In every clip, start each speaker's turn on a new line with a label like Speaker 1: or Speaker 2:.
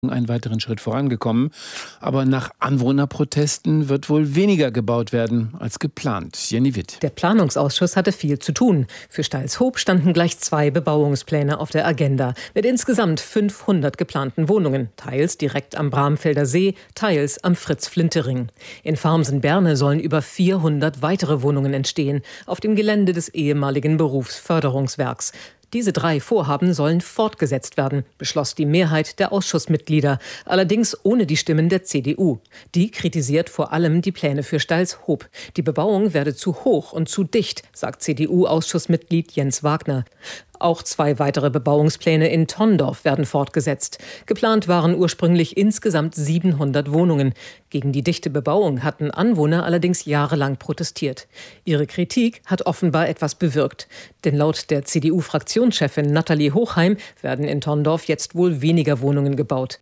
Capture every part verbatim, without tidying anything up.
Speaker 1: einen weiteren Schritt vorangekommen. Aber nach Anwohnerprotesten wird wohl weniger gebaut werden als geplant. Jenny Witt.
Speaker 2: Der Planungsausschuss hatte viel zu tun. Für Steilshoop standen gleich zwei Bebauungspläne auf der Agenda mit insgesamt fünfhundert geplanten Wohnungen, teils direkt am Bramfelder See, teils am Fritz-Flinte-Ring. In Farmsen-Berne sollen über vierhundert weitere Wohnungen entstehen, auf dem Gelände des ehemaligen Berufsförderungswerks. Diese drei Vorhaben sollen fortgesetzt werden, beschloss die Mehrheit der Ausschussmitglieder, allerdings ohne die Stimmen der C D U. Die kritisiert vor allem die Pläne für Steilshoop. Die Bebauung werde zu hoch und zu dicht, sagt C D U-Ausschussmitglied Jens Wagner. Auch zwei weitere Bebauungspläne in Tondorf werden fortgesetzt. Geplant waren ursprünglich insgesamt siebenhundert Wohnungen. Gegen die dichte Bebauung hatten Anwohner allerdings jahrelang protestiert. Ihre Kritik hat offenbar etwas bewirkt. Denn laut der C D U-Fraktionschefin Nathalie Hochheim werden in Tondorf jetzt wohl weniger Wohnungen gebaut.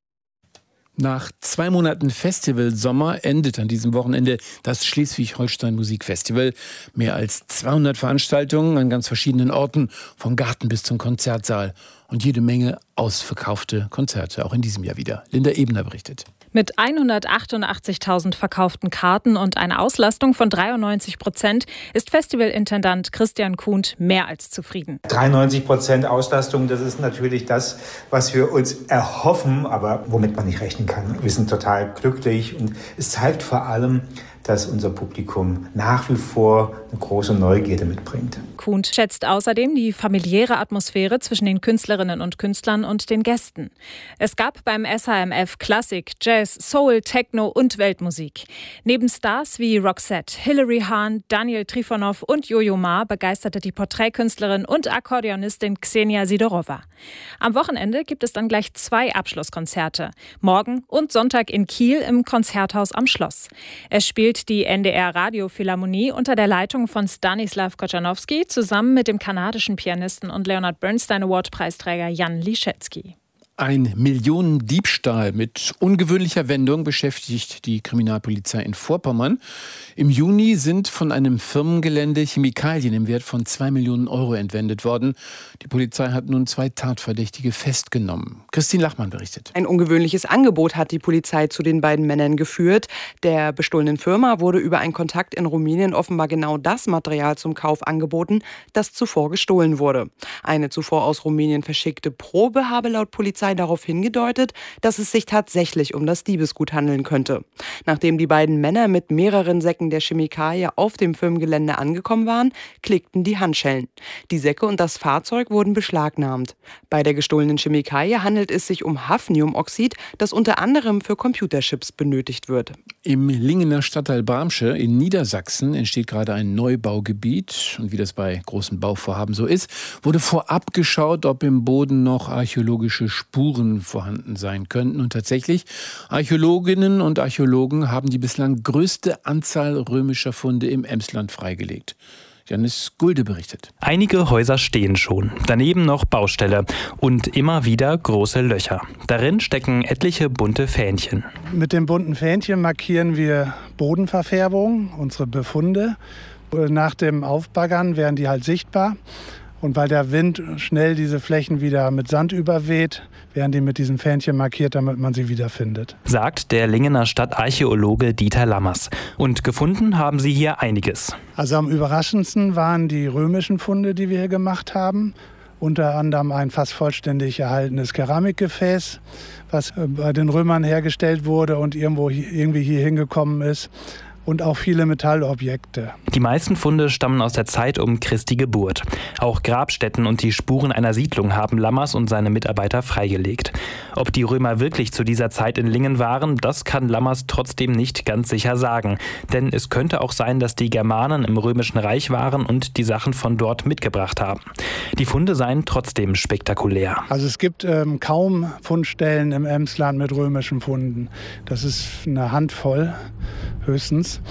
Speaker 1: Nach zwei Monaten Festivalsommer endet an diesem Wochenende das Schleswig-Holstein Musikfestival. Mehr als zweihundert Veranstaltungen an ganz verschiedenen Orten, vom Garten bis zum Konzertsaal. Und jede Menge ausverkaufte Konzerte, auch in diesem Jahr wieder. Linda Ebner berichtet.
Speaker 3: Mit hundertachtundachtzigtausend verkauften Karten und einer Auslastung von dreiundneunzig Prozent ist Festivalintendant Christian Kuhnt mehr als zufrieden.
Speaker 4: dreiundneunzig Prozent Auslastung, das ist natürlich das, was wir uns erhoffen, aber womit man nicht rechnen kann. Wir sind total glücklich und es zeigt vor allem, dass unser Publikum nach wie vor eine große Neugierde mitbringt.
Speaker 3: Kuhnt schätzt außerdem die familiäre Atmosphäre zwischen den Künstlerinnen und Künstlern und den Gästen. Es gab beim S H M F Klassik, Jazz, Soul, Techno und Weltmusik. Neben Stars wie Roxette, Hilary Hahn, Daniel Trifonov und Jojo Ma begeisterte die Porträtkünstlerin und Akkordeonistin Ksenia Sidorova. Am Wochenende gibt es dann gleich zwei Abschlusskonzerte. Morgen und Sonntag in Kiel im Konzerthaus am Schloss. Es spielt die N D R-Radiophilharmonie unter der Leitung von Stanislaw Kochanowski zusammen mit dem kanadischen Pianisten und Leonard Bernstein Award-Preisträger Jan Liszewski.
Speaker 1: Ein Millionendiebstahl mit ungewöhnlicher Wendung beschäftigt die Kriminalpolizei in Vorpommern. Im Juni sind von einem Firmengelände Chemikalien im Wert von zwei Millionen Euro entwendet worden. Die Polizei hat nun zwei Tatverdächtige festgenommen. Christine Lachmann berichtet.
Speaker 5: Ein ungewöhnliches Angebot hat die Polizei zu den beiden Männern geführt. Der bestohlenen Firma wurde über einen Kontakt in Rumänien offenbar genau das Material zum Kauf angeboten, das zuvor gestohlen wurde. Eine zuvor aus Rumänien verschickte Probe habe laut Polizei darauf hingedeutet, dass es sich tatsächlich um das Diebesgut handeln könnte. Nachdem die beiden Männer mit mehreren Säcken der Chemikalie auf dem Firmengelände angekommen waren, klickten die Handschellen. Die Säcke und das Fahrzeug wurden beschlagnahmt. Bei der gestohlenen Chemikalie handelt es sich um Hafniumoxid, das unter anderem für Computerchips benötigt wird.
Speaker 1: Im Lingener Stadtteil Bramsche in Niedersachsen entsteht gerade ein Neubaugebiet. Und wie das bei großen Bauvorhaben so ist, wurde vorab geschaut, ob im Boden noch archäologische Spuren vorhanden sein könnten. Und tatsächlich, Archäologinnen und Archäologen haben die bislang größte Anzahl römischer Funde im Emsland freigelegt. Janis Gulde berichtet.
Speaker 6: Einige Häuser stehen schon, daneben noch Baustelle und immer wieder große Löcher. Darin stecken etliche bunte Fähnchen.
Speaker 7: Mit den bunten Fähnchen markieren wir Bodenverfärbung, unsere Befunde. Nach dem Aufbaggern werden die halt sichtbar. Und weil der Wind schnell diese Flächen wieder mit Sand überweht, werden die mit diesen Fähnchen markiert, damit man sie wiederfindet.
Speaker 6: Sagt der Lingener Stadtarchäologe Dieter Lammers. Und gefunden haben sie hier einiges.
Speaker 7: Also am überraschendsten waren die römischen Funde, die wir hier gemacht haben. Unter anderem ein fast vollständig erhaltenes Keramikgefäß, was bei den Römern hergestellt wurde und irgendwo irgendwie hier hingekommen ist. Und auch viele Metallobjekte.
Speaker 6: Die meisten Funde stammen aus der Zeit um Christi Geburt. Auch Grabstätten und die Spuren einer Siedlung haben Lammers und seine Mitarbeiter freigelegt. Ob die Römer wirklich zu dieser Zeit in Lingen waren, das kann Lammers trotzdem nicht ganz sicher sagen. Denn es könnte auch sein, dass die Germanen im Römischen Reich waren und die Sachen von dort mitgebracht haben. Die Funde seien trotzdem spektakulär.
Speaker 7: Also es gibt ähm, kaum Fundstellen im Emsland mit römischen Funden. Das ist eine Handvoll höchstens.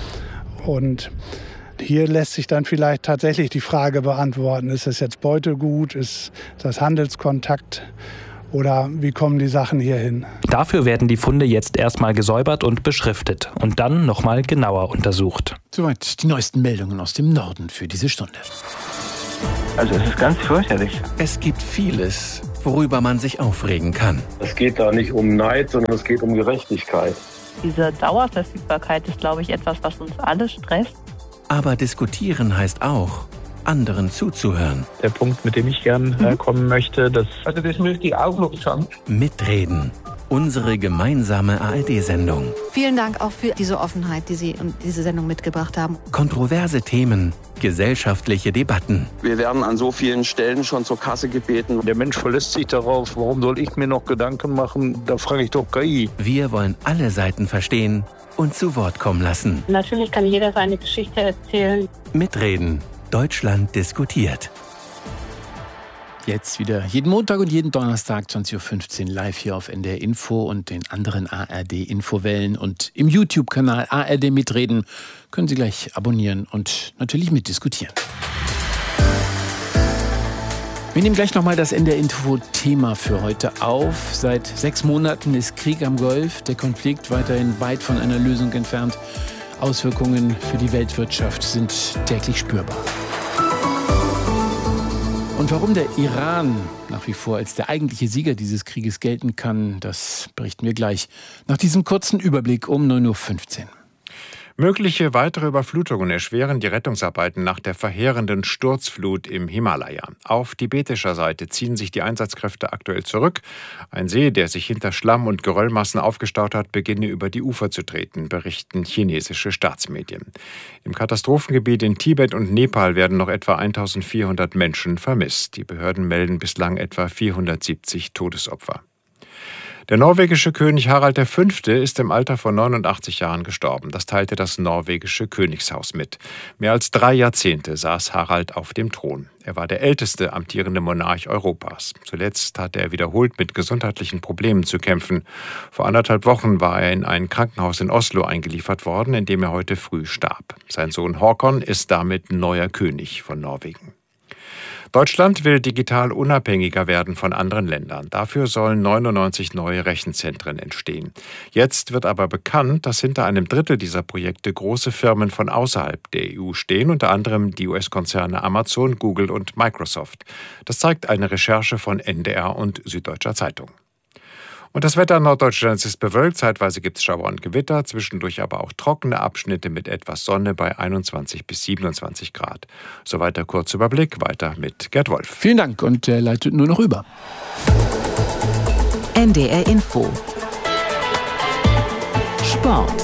Speaker 7: Und hier lässt sich dann vielleicht tatsächlich die Frage beantworten, ist das jetzt Beutegut, ist das Handelskontakt oder wie kommen die Sachen hier hin?
Speaker 6: Dafür werden die Funde jetzt erstmal gesäubert und beschriftet und dann nochmal genauer untersucht.
Speaker 1: Soweit die neuesten Meldungen aus dem Norden für diese Stunde.
Speaker 8: Also es ist ganz fürchterlich.
Speaker 1: Es gibt vieles,
Speaker 8: worüber man sich aufregen kann.
Speaker 9: Es geht da nicht um Neid, sondern es geht um Gerechtigkeit.
Speaker 10: Diese Dauerverfügbarkeit ist, glaube ich, etwas, was uns alle stresst.
Speaker 8: Aber diskutieren heißt auch, anderen zuzuhören.
Speaker 11: Der Punkt, mit dem ich gern äh, kommen möchte, das...
Speaker 12: Also das möchte ich auch noch sagen.
Speaker 8: Mitreden. Unsere gemeinsame A R D-Sendung.
Speaker 13: Vielen Dank auch für diese Offenheit, die Sie und diese Sendung mitgebracht haben.
Speaker 8: Kontroverse Themen, gesellschaftliche Debatten.
Speaker 14: Wir werden an so vielen Stellen schon zur Kasse gebeten.
Speaker 9: Der Mensch verlässt sich darauf, warum soll ich mir noch Gedanken machen? Da frage ich doch K I.
Speaker 8: Wir wollen alle Seiten verstehen und zu Wort kommen lassen.
Speaker 10: Natürlich kann jeder seine Geschichte erzählen.
Speaker 8: Mitreden. Deutschland diskutiert.
Speaker 1: Jetzt wieder jeden Montag und jeden Donnerstag zwanzig Uhr fünfzehn live hier auf N D R Info und den anderen A R D-Infowellen. Und im YouTube-Kanal A R D Mitreden können Sie gleich abonnieren und natürlich mitdiskutieren. Wir nehmen gleich nochmal das N D R-Info-Thema für heute auf. Seit sechs Monaten ist Krieg am Golf, der Konflikt weiterhin weit von einer Lösung entfernt. Auswirkungen für die Weltwirtschaft sind täglich spürbar. Und warum der Iran nach wie vor als der eigentliche Sieger dieses Krieges gelten kann, das berichten wir gleich nach diesem kurzen Überblick um neun Uhr fünfzehn.
Speaker 15: Mögliche weitere Überflutungen erschweren die Rettungsarbeiten nach der verheerenden Sturzflut im Himalaya. Auf tibetischer Seite ziehen sich die Einsatzkräfte aktuell zurück. Ein See, der sich hinter Schlamm und Geröllmassen aufgestaut hat, beginne über die Ufer zu treten, berichten chinesische Staatsmedien. Im Katastrophengebiet in Tibet und Nepal werden noch etwa eintausendvierhundert Menschen vermisst. Die Behörden melden bislang etwa vierhundertsiebzig Todesopfer. Der norwegische König Harald der Fünfte ist im Alter von neunundachtzig Jahren gestorben. Das teilte das norwegische Königshaus mit. Mehr als drei Jahrzehnte saß Harald auf dem Thron. Er war der älteste amtierende Monarch Europas. Zuletzt hatte er wiederholt mit gesundheitlichen Problemen zu kämpfen. Vor anderthalb Wochen war er in ein Krankenhaus in Oslo eingeliefert worden, in dem er heute früh starb. Sein Sohn Håkon ist damit neuer König von Norwegen. Deutschland will digital unabhängiger werden von anderen Ländern. Dafür sollen neunundneunzig neue Rechenzentren entstehen. Jetzt wird aber bekannt, dass hinter einem Drittel dieser Projekte große Firmen von außerhalb der E U stehen, unter anderem die U S-Konzerne Amazon, Google und Microsoft. Das zeigt eine Recherche von N D R und Süddeutscher Zeitung. Und das Wetter in Norddeutschland ist bewölkt, zeitweise gibt es Schauer und Gewitter, zwischendurch aber auch trockene Abschnitte mit etwas Sonne bei einundzwanzig bis siebenundzwanzig Grad. Soweit der kurze Überblick, weiter mit Gerd Wolf.
Speaker 1: Vielen Dank und er leitet nur noch über.
Speaker 16: N D R Info Sport.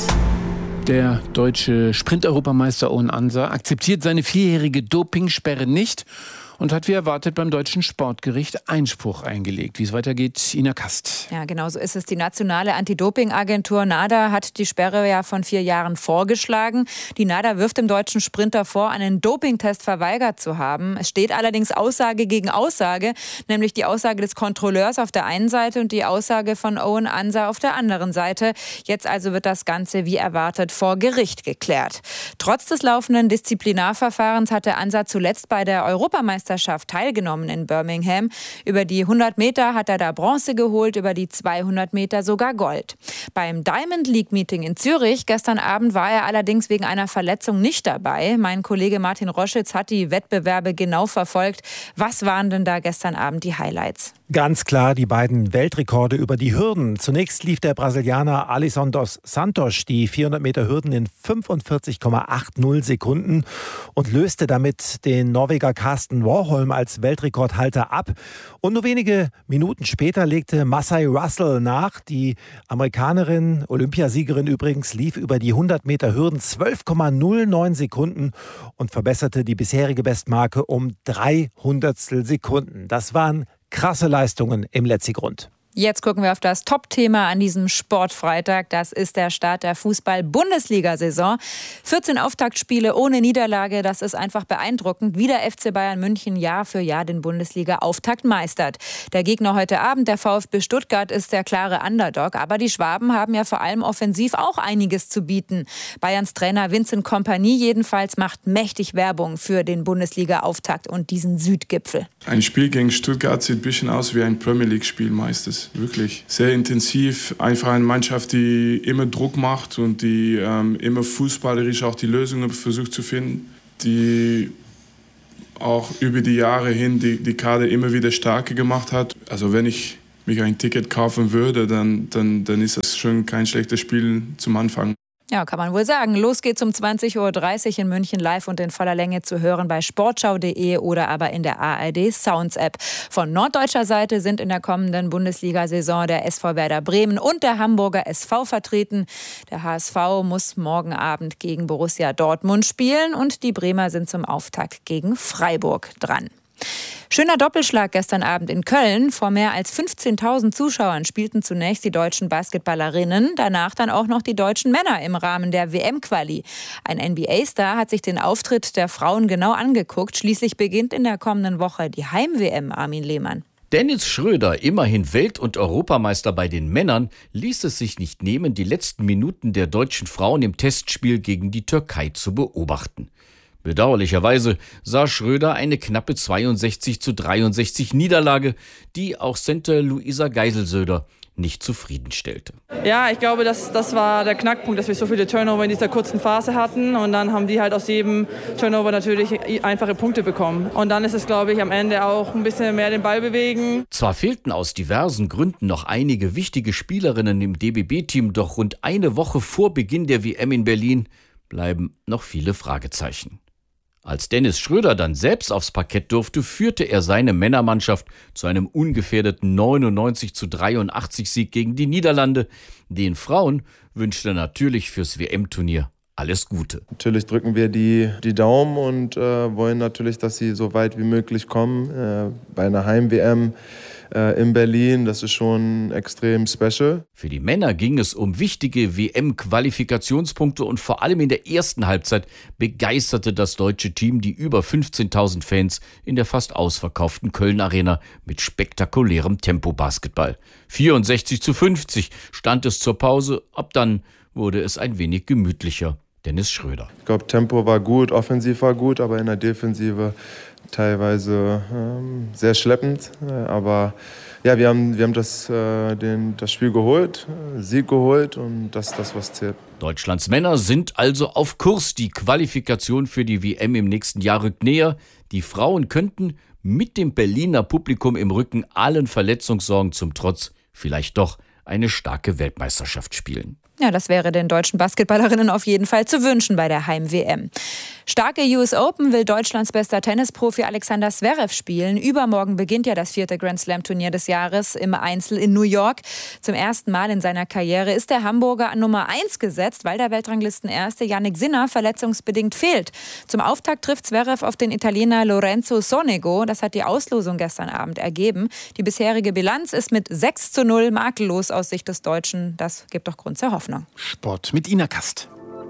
Speaker 1: Der deutsche Sprint-Europameister Owen Ansa akzeptiert seine vierjährige Dopingsperre nicht und hat wie erwartet beim deutschen Sportgericht Einspruch eingelegt. Wie es weitergeht, Ina Kast.
Speaker 17: Ja, genau so ist es. Die nationale Anti-Doping-Agentur NADA hat die Sperre ja von vier Jahren vorgeschlagen. Die NADA wirft dem deutschen Sprinter vor, einen Dopingtest verweigert zu haben. Es steht allerdings Aussage gegen Aussage, nämlich die Aussage des Kontrolleurs auf der einen Seite und die Aussage von Owen Ansa auf der anderen Seite. Jetzt also wird das Ganze wie erwartet vor Gericht geklärt. Trotz des laufenden Disziplinarverfahrens hatte Ansa zuletzt bei der Europameisterschaft teilgenommen in Birmingham. Über die hundert Meter hat er da Bronze geholt, über die zweihundert Meter sogar Gold. Beim Diamond League Meeting in Zürich gestern Abend war er allerdings wegen einer Verletzung nicht dabei. Mein Kollege Martin Roschitz hat die Wettbewerbe genau verfolgt. Was waren denn da gestern Abend die Highlights?
Speaker 18: Ganz klar die beiden Weltrekorde über die Hürden. Zunächst lief der Brasilianer Alisson dos Santos die vierhundert Meter Hürden in fünfundvierzig Komma achtzig Sekunden und löste damit den Norweger Carsten Warholm als Weltrekordhalter ab. Und nur wenige Minuten später legte Masai Russell nach. Die Amerikanerin, Olympiasiegerin übrigens, lief über die hundert Meter Hürden zwölf Komma null neun Sekunden und verbesserte die bisherige Bestmarke um drei Hundertstel Sekunden. Das waren krasse Leistungen im Letzigrund.
Speaker 17: Jetzt gucken wir auf das Top-Thema an diesem Sportfreitag. Das ist der Start der Fußball-Bundesliga-Saison. vierzehn Auftaktspiele ohne Niederlage, das ist einfach beeindruckend. Wie der F C Bayern München Jahr für Jahr den Bundesliga-Auftakt meistert. Der Gegner heute Abend, der VfB Stuttgart, ist der klare Underdog. Aber die Schwaben haben ja vor allem offensiv auch einiges zu bieten. Bayerns Trainer Vincent Kompany jedenfalls macht mächtig Werbung für den Bundesliga-Auftakt und diesen Südgipfel.
Speaker 19: Ein Spiel gegen Stuttgart sieht ein bisschen aus wie ein Premier League-Spiel meistens. Wirklich sehr intensiv, einfach eine Mannschaft, die immer Druck macht und die ähm, immer fußballerisch auch die Lösungen versucht zu finden, die auch über die Jahre hin die, die Kader immer wieder stärker gemacht hat. Also wenn ich mich ein Ticket kaufen würde, dann, dann, dann ist das schon kein schlechtes Spiel zum Anfang.
Speaker 17: Ja, kann man wohl sagen. Los geht's um zwanzig Uhr dreißig in München live und in voller Länge zu hören bei sportschau punkt de oder aber in der A R D Sounds App. Von norddeutscher Seite sind in der kommenden Bundesliga-Saison der S V Werder Bremen und der Hamburger S V vertreten. Der H S V muss morgen Abend gegen Borussia Dortmund spielen und die Bremer sind zum Auftakt gegen Freiburg dran. Schöner Doppelschlag gestern Abend in Köln. Vor mehr als fünfzehntausend Zuschauern spielten zunächst die deutschen Basketballerinnen, danach dann auch noch die deutschen Männer im Rahmen der W M-Quali. Ein N B A-Star hat sich den Auftritt der Frauen genau angeguckt. Schließlich beginnt in der kommenden Woche die Heim-W M, Armin Lehmann.
Speaker 16: Dennis Schröder, immerhin Welt- und Europameister bei den Männern, ließ es sich nicht nehmen, die letzten Minuten der deutschen Frauen im Testspiel gegen die Türkei zu beobachten. Bedauerlicherweise sah Schröder eine knappe zweiundsechzig zu dreiundsechzig Niederlage, die auch Center Luisa Geiselsöder nicht zufriedenstellte.
Speaker 20: Ja, ich glaube, das, das war der Knackpunkt, dass wir so viele Turnover in dieser kurzen Phase hatten und dann haben die halt aus jedem Turnover natürlich einfache Punkte bekommen. Und dann ist es, glaube ich, am Ende auch ein bisschen mehr den Ball bewegen.
Speaker 16: Zwar fehlten aus diversen Gründen noch einige wichtige Spielerinnen im D B B-Team, doch rund eine Woche vor Beginn der W M in Berlin bleiben noch viele Fragezeichen. Als Dennis Schröder dann selbst aufs Parkett durfte, führte er seine Männermannschaft zu einem ungefährdeten neunundneunzig zu dreiundachtzig Sieg gegen die Niederlande. Den Frauen wünschte er natürlich fürs W M-Turnier alles Gute.
Speaker 21: Natürlich drücken wir die, die Daumen und äh, wollen natürlich, dass sie so weit wie möglich kommen. Äh, bei einer Heim-W M äh, in Berlin, das ist schon extrem special.
Speaker 16: Für die Männer ging es um wichtige W M-Qualifikationspunkte und vor allem in der ersten Halbzeit begeisterte das deutsche Team die über fünfzehntausend Fans in der fast ausverkauften Köln-Arena mit spektakulärem Tempo-Basketball. vierundsechzig zu fünfzig stand es zur Pause, ab dann wurde es ein wenig gemütlicher. Dennis Schröder.
Speaker 21: Ich glaube, Tempo war gut, offensiv war gut, aber in der Defensive teilweise ähm, sehr schleppend. Aber ja, wir haben, wir haben das, äh, den, das Spiel geholt, Sieg geholt und das ist das, was zählt.
Speaker 16: Deutschlands Männer sind also auf Kurs. Die Qualifikation für die W M im nächsten Jahr rückt näher. Die Frauen könnten mit dem Berliner Publikum im Rücken allen Verletzungssorgen zum Trotz vielleicht doch eine starke Weltmeisterschaft spielen.
Speaker 17: Ja, das wäre den deutschen Basketballerinnen auf jeden Fall zu wünschen bei der Heim-W M. Starke U S Open will Deutschlands bester Tennisprofi Alexander Zverev spielen. Übermorgen beginnt ja das vierte Grand-Slam-Turnier des Jahres im Einzel in New York. Zum ersten Mal in seiner Karriere ist der Hamburger an Nummer eins gesetzt, weil der Weltranglistenerste Jannik Sinner verletzungsbedingt fehlt. Zum Auftakt trifft Zverev auf den Italiener Lorenzo Sonego. Das hat die Auslosung gestern Abend ergeben. Die bisherige Bilanz ist mit sechs zu null makellos aus Sicht des Deutschen. Das gibt doch Grund zur Hoffnung.
Speaker 1: Sport mit Ina Kast.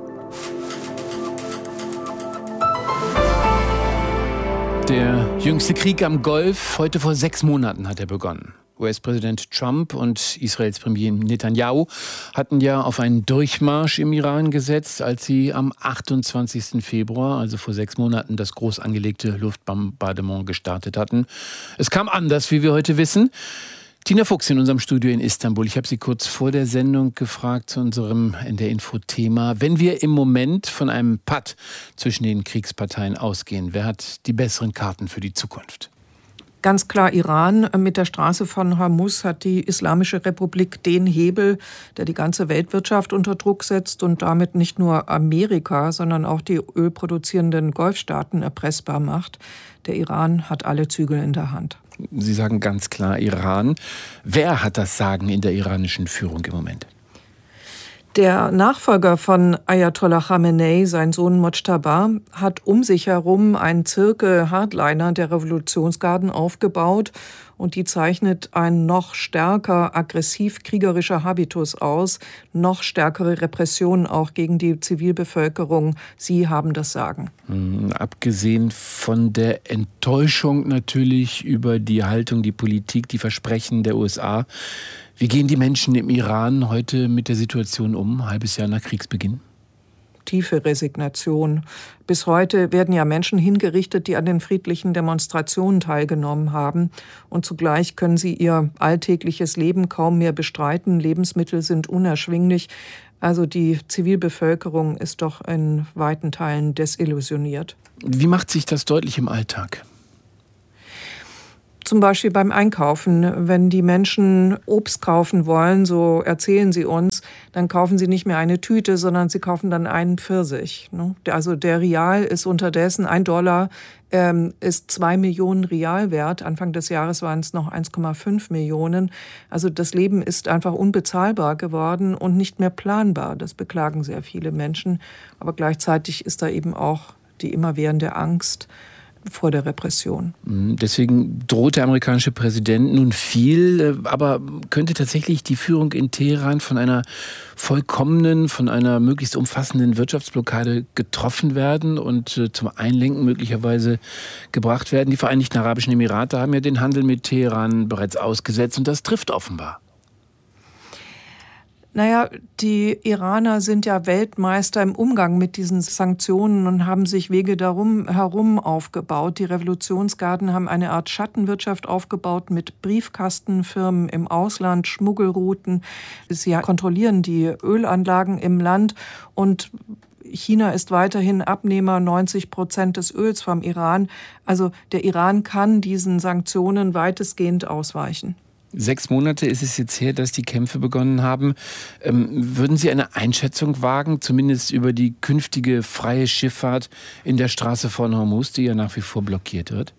Speaker 1: Der jüngste Krieg am Golf, heute vor sechs Monaten hat er begonnen. U S-Präsident Trump und Israels Premier Netanyahu hatten ja auf einen Durchmarsch im Iran gesetzt, als sie am achtundzwanzigsten Februar, also vor sechs Monaten, das groß angelegte Luftbombardement gestartet hatten. Es kam anders, wie wir heute wissen. Tina Fuchs in unserem Studio in Istanbul. Ich habe Sie kurz vor der Sendung gefragt zu unserem in der Info-Thema. Wenn wir im Moment von einem Patt zwischen den Kriegsparteien ausgehen, wer hat die besseren Karten für die Zukunft?
Speaker 22: Ganz klar Iran. Mit der Straße von Hormuz hat die Islamische Republik den Hebel, der die ganze Weltwirtschaft unter Druck setzt und damit nicht nur Amerika, sondern auch die ölproduzierenden Golfstaaten erpressbar macht. Der Iran hat alle Zügel in der Hand.
Speaker 1: Sie sagen ganz klar Iran. Wer hat das Sagen in der iranischen Führung im Moment?
Speaker 22: Der Nachfolger von Ayatollah Khamenei, sein Sohn Mojtaba, hat um sich herum einen Zirkel Hardliner der Revolutionsgarden aufgebaut und die zeichnet ein noch stärker aggressiv-kriegerischer Habitus aus, noch stärkere Repressionen auch gegen die Zivilbevölkerung. Sie haben das Sagen.
Speaker 1: Mhm, abgesehen von der Enttäuschung natürlich über die Haltung, die Politik, die Versprechen der U S A. Wie gehen die Menschen im Iran heute mit der Situation um, ein halbes Jahr nach Kriegsbeginn?
Speaker 22: Tiefe Resignation. Bis heute werden ja Menschen hingerichtet, die an den friedlichen Demonstrationen teilgenommen haben. Und zugleich können sie ihr alltägliches Leben kaum mehr bestreiten. Lebensmittel sind unerschwinglich. Also die Zivilbevölkerung ist doch in weiten Teilen desillusioniert.
Speaker 1: Wie macht sich das deutlich im Alltag?
Speaker 22: Zum Beispiel beim Einkaufen. Wenn die Menschen Obst kaufen wollen, so erzählen sie uns, dann kaufen sie nicht mehr eine Tüte, sondern sie kaufen dann einen Pfirsich. Also der Rial ist unterdessen, ein Dollar ähm, ist zwei Millionen Rial wert. Anfang des Jahres waren es noch eins Komma fünf Millionen. Also das Leben ist einfach unbezahlbar geworden und nicht mehr planbar. Das beklagen sehr viele Menschen. Aber gleichzeitig ist da eben auch die immerwährende Angst vor der Repression.
Speaker 1: Deswegen droht der amerikanische Präsident nun viel, aber könnte tatsächlich die Führung in Teheran von einer vollkommenen, von einer möglichst umfassenden Wirtschaftsblockade getroffen werden und zum Einlenken möglicherweise gebracht werden? Die Vereinigten Arabischen Emirate haben ja den Handel mit Teheran bereits ausgesetzt und das trifft offenbar.
Speaker 22: Naja, die Iraner sind ja Weltmeister im Umgang mit diesen Sanktionen und haben sich Wege darum herum aufgebaut. Die Revolutionsgarden haben eine Art Schattenwirtschaft aufgebaut mit Briefkastenfirmen im Ausland, Schmuggelrouten. Sie kontrollieren die Ölanlagen im Land und China ist weiterhin Abnehmer neunzig Prozent des Öls vom Iran. Also der Iran kann diesen Sanktionen weitestgehend ausweichen.
Speaker 1: Sechs Monate ist es jetzt her, dass die Kämpfe begonnen haben. Ähm, würden Sie eine Einschätzung wagen, zumindest über die künftige freie Schifffahrt in der Straße von Hormuz, die ja nach wie vor blockiert wird?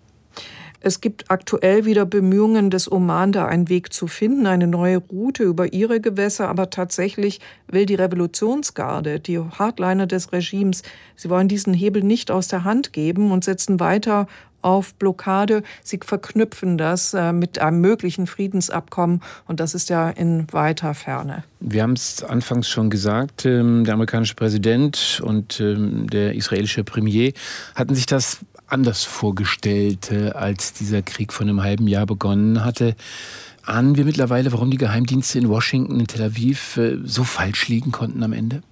Speaker 22: Es gibt aktuell wieder Bemühungen des Oman, da einen Weg zu finden, eine neue Route über ihre Gewässer. Aber tatsächlich will die Revolutionsgarde, die Hardliner des Regimes, sie wollen diesen Hebel nicht aus der Hand geben und setzen weiter auf Blockade. Sie verknüpfen das mit einem möglichen Friedensabkommen und das ist ja in weiter Ferne.
Speaker 1: Wir haben es anfangs schon gesagt, der amerikanische Präsident und der israelische Premier hatten sich das anders vorgestellt, als dieser Krieg vor einem halben Jahr begonnen hatte. Ahnen wir mittlerweile, warum die Geheimdienste in Washington, in Tel Aviv so falsch liegen konnten am Ende?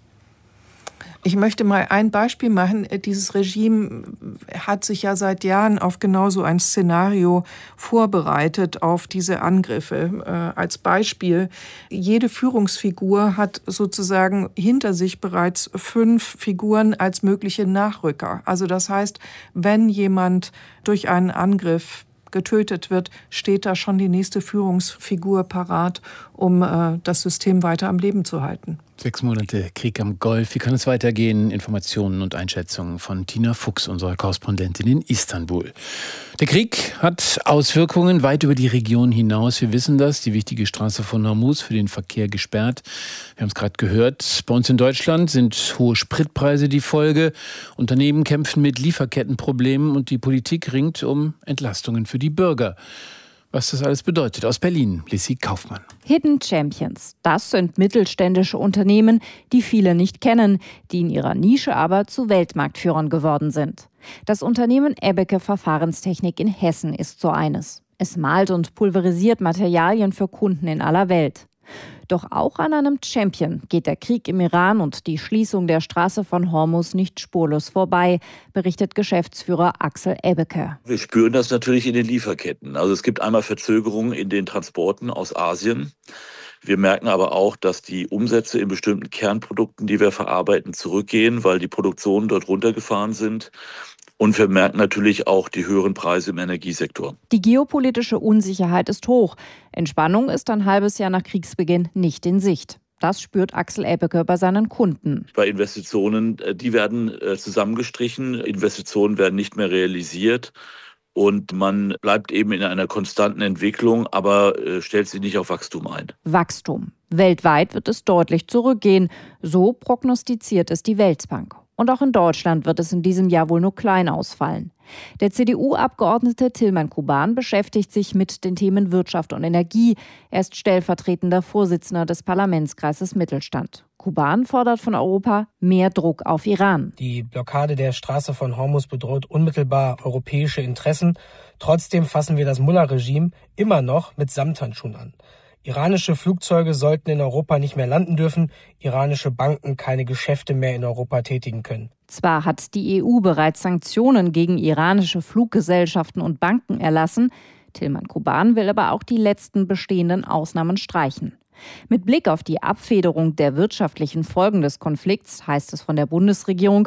Speaker 22: Ich möchte mal ein Beispiel machen. Dieses Regime hat sich ja seit Jahren auf genau so ein Szenario vorbereitet, auf diese Angriffe. Äh, als Beispiel, jede Führungsfigur hat sozusagen hinter sich bereits fünf Figuren als mögliche Nachrücker. Also das heißt, wenn jemand durch einen Angriff getötet wird, steht da schon die nächste Führungsfigur parat, um äh, das System weiter am Leben zu halten.
Speaker 1: Sechs Monate Krieg am Golf. Wie kann es weitergehen? Informationen und Einschätzungen von Tina Fuchs, unserer Korrespondentin in Istanbul. Der Krieg hat Auswirkungen weit über die Region hinaus. Wir wissen das. Die wichtige Straße von Hormuz für den Verkehr gesperrt. Wir haben es gerade gehört. Bei uns in Deutschland sind hohe Spritpreise die Folge. Unternehmen kämpfen mit Lieferkettenproblemen und die Politik ringt um Entlastungen für die Bürger. Was das alles bedeutet. Aus Berlin, Lissy Kaufmann.
Speaker 2: Hidden Champions. Das sind mittelständische Unternehmen, die viele nicht kennen, die in ihrer Nische aber zu Weltmarktführern geworden sind. Das Unternehmen Ebbeke Verfahrenstechnik in Hessen ist so eines. Es malt und pulverisiert Materialien für Kunden in aller Welt. Doch auch an einem Champion geht der Krieg im Iran und die Schließung der Straße von Hormuz nicht spurlos vorbei, berichtet Geschäftsführer Axel Ebbeke.
Speaker 4: Wir spüren das natürlich in den Lieferketten. Also es gibt einmal Verzögerungen in den Transporten aus Asien. Wir merken aber auch, dass die Umsätze in bestimmten Kernprodukten, die wir verarbeiten, zurückgehen, weil die Produktionen dort runtergefahren sind. Und wir merken natürlich auch die höheren Preise im Energiesektor.
Speaker 2: Die geopolitische Unsicherheit ist hoch. Entspannung ist ein halbes Jahr nach Kriegsbeginn nicht in Sicht. Das spürt Axel Ebbeke bei seinen Kunden.
Speaker 4: Bei Investitionen, die werden zusammengestrichen, Investitionen werden nicht mehr realisiert. Und man bleibt eben in einer konstanten Entwicklung, aber stellt sich nicht auf Wachstum ein.
Speaker 2: Wachstum. Weltweit wird es deutlich zurückgehen. So prognostiziert es die Weltbank. Und auch in Deutschland wird es in diesem Jahr wohl nur klein ausfallen. Der C D U-Abgeordnete Tilman Kuban beschäftigt sich mit den Themen Wirtschaft und Energie. Er ist stellvertretender Vorsitzender des Parlamentskreises Mittelstand. Kuban fordert von Europa mehr Druck auf Iran.
Speaker 23: Die Blockade der Straße von Hormuz bedroht unmittelbar europäische Interessen. Trotzdem fassen wir das Mullah-Regime immer noch mit Samthandschuhen an. Iranische Flugzeuge sollten in Europa nicht mehr landen dürfen, iranische Banken keine Geschäfte mehr in Europa tätigen können.
Speaker 2: Zwar hat die E U bereits Sanktionen gegen iranische Fluggesellschaften und Banken erlassen, Tilman Kuban will aber auch die letzten bestehenden Ausnahmen streichen. Mit Blick auf die Abfederung der wirtschaftlichen Folgen des Konflikts heißt es von der Bundesregierung,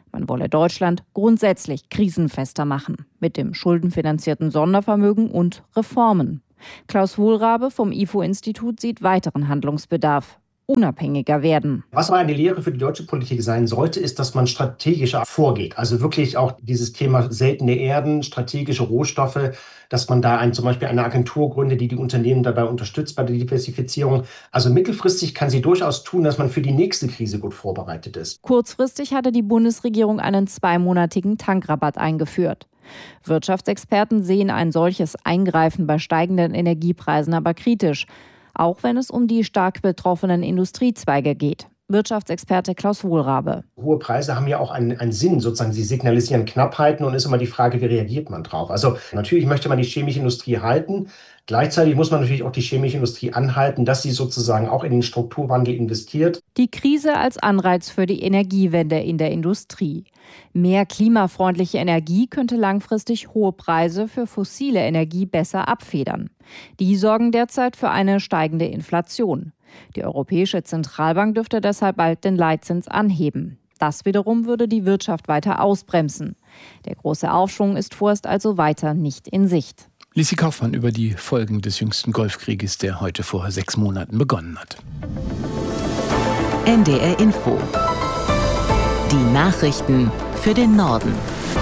Speaker 2: Man wolle Deutschland grundsätzlich krisenfester machen, mit dem schuldenfinanzierten Sondervermögen und Reformen. Klaus Wohlrabe vom I F O-Institut sieht weiteren Handlungsbedarf. Unabhängiger werden.
Speaker 3: Was mal eine Lehre für die deutsche Politik sein sollte, ist, dass man strategischer vorgeht. Also wirklich auch dieses Thema seltene Erden, strategische Rohstoffe, dass man da ein, zum Beispiel eine Agentur gründet, die die Unternehmen dabei unterstützt bei der Diversifizierung. Also mittelfristig kann sie durchaus tun, dass man für die nächste Krise gut vorbereitet ist.
Speaker 2: Kurzfristig hatte die Bundesregierung einen zweimonatigen Tankrabatt eingeführt. Wirtschaftsexperten sehen ein solches Eingreifen bei steigenden Energiepreisen aber kritisch. Auch wenn es um die stark betroffenen Industriezweige geht. Wirtschaftsexperte Klaus Wohlrabe.
Speaker 3: Hohe Preise haben ja auch einen, einen Sinn, sozusagen. Sie signalisieren Knappheiten und ist immer die Frage, wie reagiert man drauf? Also natürlich möchte man die chemische Industrie halten. Gleichzeitig muss man natürlich auch die chemische Industrie anhalten, dass sie sozusagen auch in den Strukturwandel investiert.
Speaker 2: Die Krise als Anreiz für die Energiewende in der Industrie. Mehr klimafreundliche Energie könnte langfristig hohe Preise für fossile Energie besser abfedern. Die sorgen derzeit für eine steigende Inflation. Die Europäische Zentralbank dürfte deshalb bald den Leitzins anheben. Das wiederum würde die Wirtschaft weiter ausbremsen. Der große Aufschwung ist vorerst also weiter nicht in Sicht.
Speaker 1: Lissi Kaufmann über die Folgen des jüngsten Golfkrieges, der heute vor sechs Monaten begonnen hat.
Speaker 5: N D R Info. Die Nachrichten für den Norden.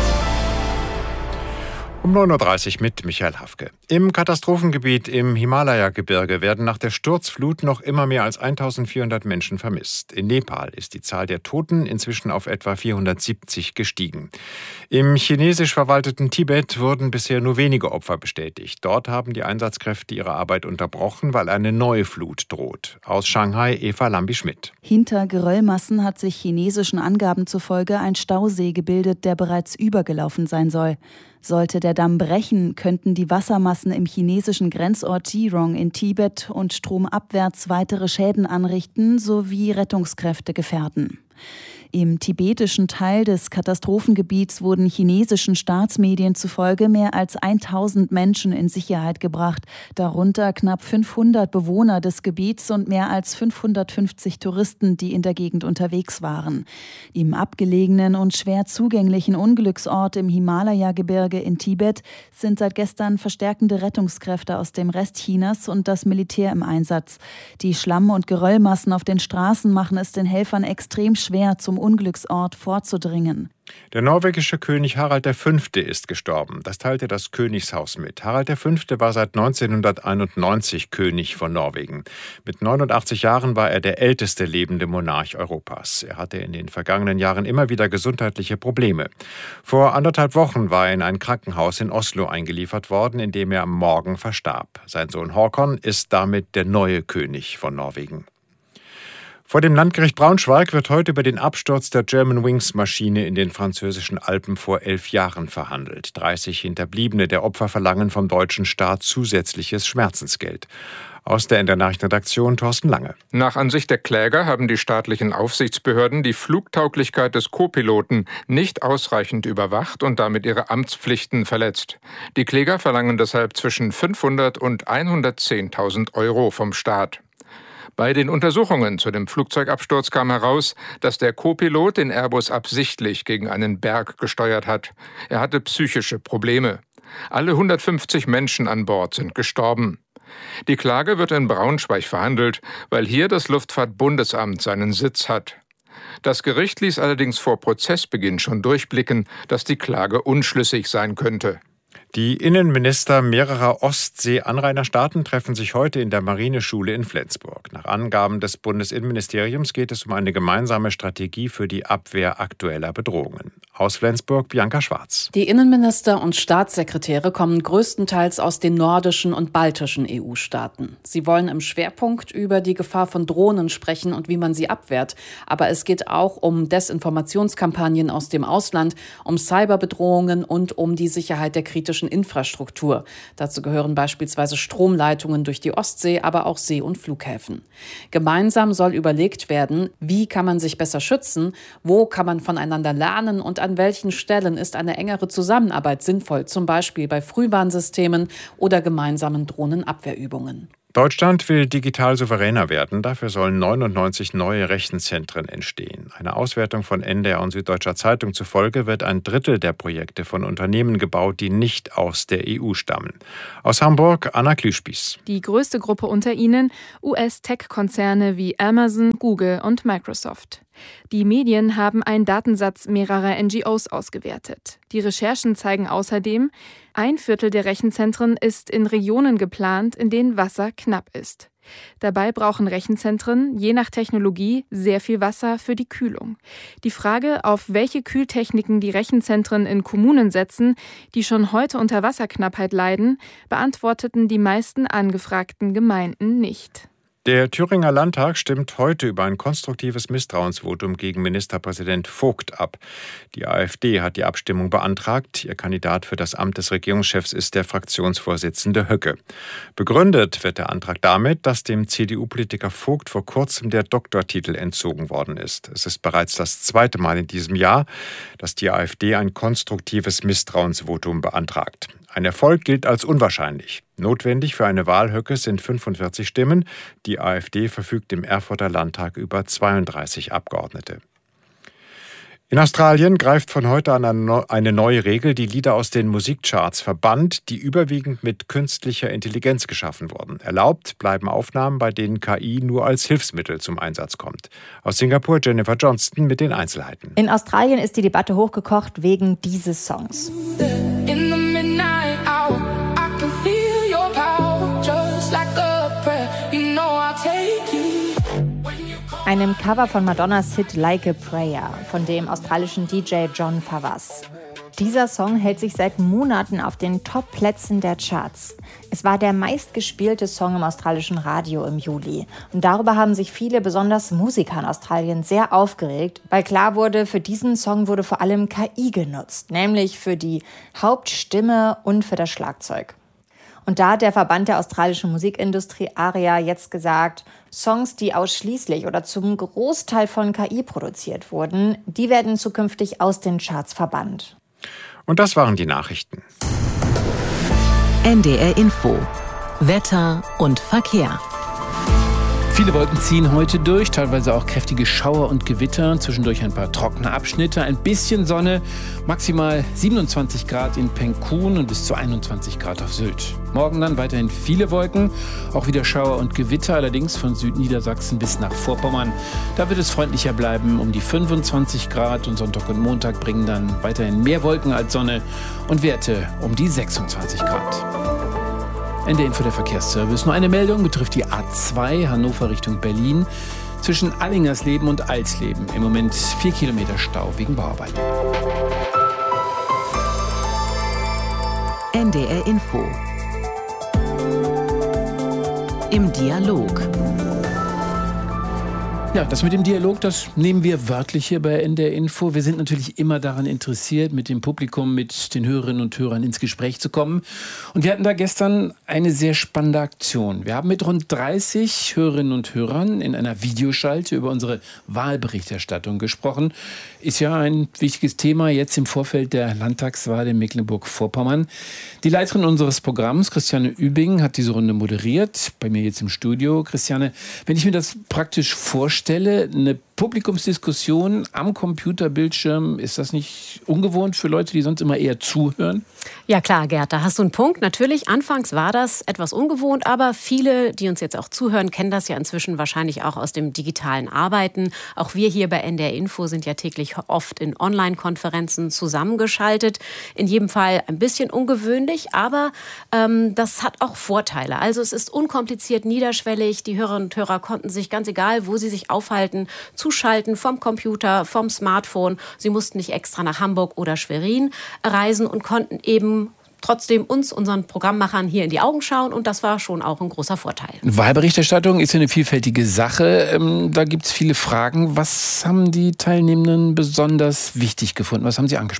Speaker 15: Um neun Uhr dreißig mit Michael Hafke. Im Katastrophengebiet im Himalaya-Gebirge werden nach der Sturzflut noch immer mehr als eintausendvierhundert Menschen vermisst. In Nepal ist die Zahl der Toten inzwischen auf etwa vierhundertsiebzig gestiegen. Im chinesisch verwalteten Tibet wurden bisher nur wenige Opfer bestätigt. Dort haben die Einsatzkräfte ihre Arbeit unterbrochen, weil eine neue Flut droht. Aus Shanghai Eva Lambi-Schmidt.
Speaker 7: Hinter Geröllmassen hat sich chinesischen Angaben zufolge ein Stausee gebildet, der bereits übergelaufen sein soll. Sollte der Damm brechen, könnten die Wassermassen im chinesischen Grenzort Jirong in Tibet und stromabwärts weitere Schäden anrichten sowie Rettungskräfte gefährden. Im tibetischen Teil des Katastrophengebiets wurden chinesischen Staatsmedien zufolge mehr als tausend Menschen in Sicherheit gebracht, darunter knapp fünfhundert Bewohner des Gebiets und mehr als fünfhundertfünfzig Touristen, die in der Gegend unterwegs waren. Im abgelegenen und schwer zugänglichen Unglücksort im Himalaya-Gebirge in Tibet sind seit gestern verstärkende Rettungskräfte aus dem Rest Chinas und das Militär im Einsatz. Die Schlamm- und Geröllmassen auf den Straßen machen es den Helfern extrem schwer, zum Unglücksort vorzudringen.
Speaker 15: Der norwegische König Harald der Fünfte ist gestorben. Das teilte das Königshaus mit. Harald der Fünfte war seit neunzehnhunderteinundneunzig König von Norwegen. Mit neunundachtzig Jahren war er der älteste lebende Monarch Europas. Er hatte in den vergangenen Jahren immer wieder gesundheitliche Probleme. Vor anderthalb Wochen war er in ein Krankenhaus in Oslo eingeliefert worden, in dem er am Morgen verstarb. Sein Sohn Håkon ist damit der neue König von Norwegen. Vor dem Landgericht Braunschweig wird heute über den Absturz der Germanwings-Maschine in den französischen Alpen vor elf Jahren verhandelt. dreißig Hinterbliebene der Opfer verlangen vom deutschen Staat zusätzliches Schmerzensgeld. Aus der N D R-Nachrichtenredaktion Thorsten Lange.
Speaker 24: Nach Ansicht der Kläger haben die staatlichen Aufsichtsbehörden die Flugtauglichkeit des Co-Piloten nicht ausreichend überwacht und damit ihre Amtspflichten verletzt. Die Kläger verlangen deshalb zwischen fünfhundert und hundertzehntausend Euro vom Staat. Bei den Untersuchungen zu dem Flugzeugabsturz kam heraus, dass der Co-Pilot den Airbus absichtlich gegen einen Berg gesteuert hat. Er hatte psychische Probleme. Alle hundertfünfzig Menschen an Bord sind gestorben. Die Klage wird in Braunschweig verhandelt, weil hier das Luftfahrtbundesamt seinen Sitz hat. Das Gericht ließ allerdings vor Prozessbeginn schon durchblicken, dass die Klage unschlüssig sein könnte.
Speaker 15: Die Innenminister mehrerer Ostsee-Anrainerstaaten treffen sich heute in der Marineschule in Flensburg. Nach Angaben des Bundesinnenministeriums geht es um eine gemeinsame Strategie für die Abwehr aktueller Bedrohungen. Aus Flensburg Bianca Schwarz.
Speaker 25: Die Innenminister und Staatssekretäre kommen größtenteils aus den nordischen und baltischen E U-Staaten. Sie wollen im Schwerpunkt über die Gefahr von Drohnen sprechen und wie man sie abwehrt. Aber es geht auch um Desinformationskampagnen aus dem Ausland, um Cyberbedrohungen und um die Sicherheit der kritischen Infrastruktur. Dazu gehören beispielsweise Stromleitungen durch die Ostsee, aber auch See- und Flughäfen. Gemeinsam soll überlegt werden, wie kann man sich besser schützen, wo kann man voneinander lernen und an welchen Stellen ist eine engere Zusammenarbeit sinnvoll, zum Beispiel bei Frühwarnsystemen oder gemeinsamen Drohnenabwehrübungen.
Speaker 15: Deutschland will digital souveräner werden. Dafür sollen neunundneunzig neue Rechenzentren entstehen. Einer Auswertung von N D R und Süddeutscher Zeitung zufolge wird ein Drittel der Projekte von Unternehmen gebaut, die nicht aus der E U stammen. Aus Hamburg, Anna Klüspieß.
Speaker 6: Die größte Gruppe unter ihnen U S-Tech-Konzerne wie Amazon, Google und Microsoft. Die Medien haben einen Datensatz mehrerer N G Os ausgewertet. Die Recherchen zeigen außerdem, ein Viertel der Rechenzentren ist in Regionen geplant, in denen Wasser knapp ist. Dabei brauchen Rechenzentren je nach Technologie sehr viel Wasser für die Kühlung. Die Frage, auf welche Kühltechniken die Rechenzentren in Kommunen setzen, die schon heute unter Wasserknappheit leiden, beantworteten die meisten angefragten Gemeinden nicht.
Speaker 15: Der Thüringer Landtag stimmt heute über ein konstruktives Misstrauensvotum gegen Ministerpräsident Vogt ab. Die AfD hat die Abstimmung beantragt. Ihr Kandidat für das Amt des Regierungschefs ist der Fraktionsvorsitzende Höcke. Begründet wird der Antrag damit, dass dem C D U-Politiker Vogt vor kurzem der Doktortitel entzogen worden ist. Es ist bereits das zweite Mal in diesem Jahr, dass die AfD ein konstruktives Misstrauensvotum beantragt. Ein Erfolg gilt als unwahrscheinlich. Notwendig für eine Wahl Höckes sind fünfundvierzig Stimmen. Die AfD verfügt im Erfurter Landtag über zweiunddreißig Abgeordnete. In Australien greift von heute an eine neue Regel, die Lieder aus den Musikcharts verbannt, die überwiegend mit künstlicher Intelligenz geschaffen wurden. Erlaubt bleiben Aufnahmen, bei denen K I nur als Hilfsmittel zum Einsatz kommt. Aus Singapur Jennifer Johnston mit den Einzelheiten.
Speaker 11: In Australien ist die Debatte hochgekocht wegen dieses Songs. Einem Cover von Madonnas Hit Like a Prayer von dem australischen D J John Favas. Dieser Song hält sich seit Monaten auf den Top-Plätzen der Charts. Es war der meistgespielte Song im australischen Radio im Juli. Und darüber haben sich viele, besonders Musiker in Australien, sehr aufgeregt, weil klar wurde, für diesen Song wurde vor allem K I genutzt, nämlich für die Hauptstimme und für das Schlagzeug. Und da hat der Verband der australischen Musikindustrie ARIA jetzt gesagt, Songs, die ausschließlich oder zum Großteil von K I produziert wurden, die werden zukünftig aus den Charts verbannt.
Speaker 15: Und das waren die Nachrichten.
Speaker 5: N D R Info. Wetter und Verkehr.
Speaker 1: Viele Wolken ziehen heute durch, teilweise auch kräftige Schauer und Gewitter, zwischendurch ein paar trockene Abschnitte, ein bisschen Sonne, maximal siebenundzwanzig Grad in Penkun und bis zu einundzwanzig Grad auf Sylt. Morgen dann weiterhin viele Wolken, auch wieder Schauer und Gewitter, allerdings von Südniedersachsen bis nach Vorpommern. Da wird es freundlicher bleiben, um die fünfundzwanzig Grad, und Sonntag und Montag bringen dann weiterhin mehr Wolken als Sonne und Werte um die sechsundzwanzig Grad. N D R Info, der Verkehrsservice. Nur eine Meldung betrifft die A zwei Hannover Richtung Berlin. Zwischen Allingersleben und Alsleben im Moment vier Kilometer Stau wegen Bauarbeiten.
Speaker 5: N D R Info. Im Dialog.
Speaker 1: Ja, das mit dem Dialog, das nehmen wir wörtlich hier bei N D R Info. Wir sind natürlich immer daran interessiert, mit dem Publikum, mit den Hörerinnen und Hörern ins Gespräch zu kommen. Und wir hatten da gestern eine sehr spannende Aktion. Wir haben mit rund dreißig Hörerinnen und Hörern in einer Videoschalte über unsere Wahlberichterstattung gesprochen. Ist ja ein wichtiges Thema jetzt im Vorfeld der Landtagswahl in Mecklenburg-Vorpommern. Die Leiterin unseres Programms, Christiane Übing, hat diese Runde moderiert. Bei mir jetzt im Studio. Christiane, wenn ich mir das praktisch vorstelle, eine Publikumsdiskussion am Computerbildschirm, ist das nicht ungewohnt für Leute, die sonst immer eher zuhören?
Speaker 12: Ja klar, Gerd, da hast du einen Punkt. Natürlich, anfangs war das etwas ungewohnt, aber viele, die uns jetzt auch zuhören, kennen das ja inzwischen wahrscheinlich auch aus dem digitalen Arbeiten. Auch wir hier bei N D R Info sind ja täglich oft in Online-Konferenzen zusammengeschaltet. In jedem Fall ein bisschen ungewöhnlich, aber ähm, das hat auch Vorteile. Also es ist unkompliziert, niederschwellig. Die Hörerinnen und Hörer konnten sich, ganz egal, wo sie sich aufhalten, zuschalten vom Computer, vom Smartphone. Sie mussten nicht extra nach Hamburg oder Schwerin reisen und konnten eben trotzdem uns, unseren Programmmachern, hier in die Augen schauen. Und das war schon auch ein großer Vorteil.
Speaker 1: Wahlberichterstattung ist ja eine vielfältige Sache. Da gibt es viele Fragen. Was haben die Teilnehmenden besonders wichtig gefunden? Was haben sie angesprochen?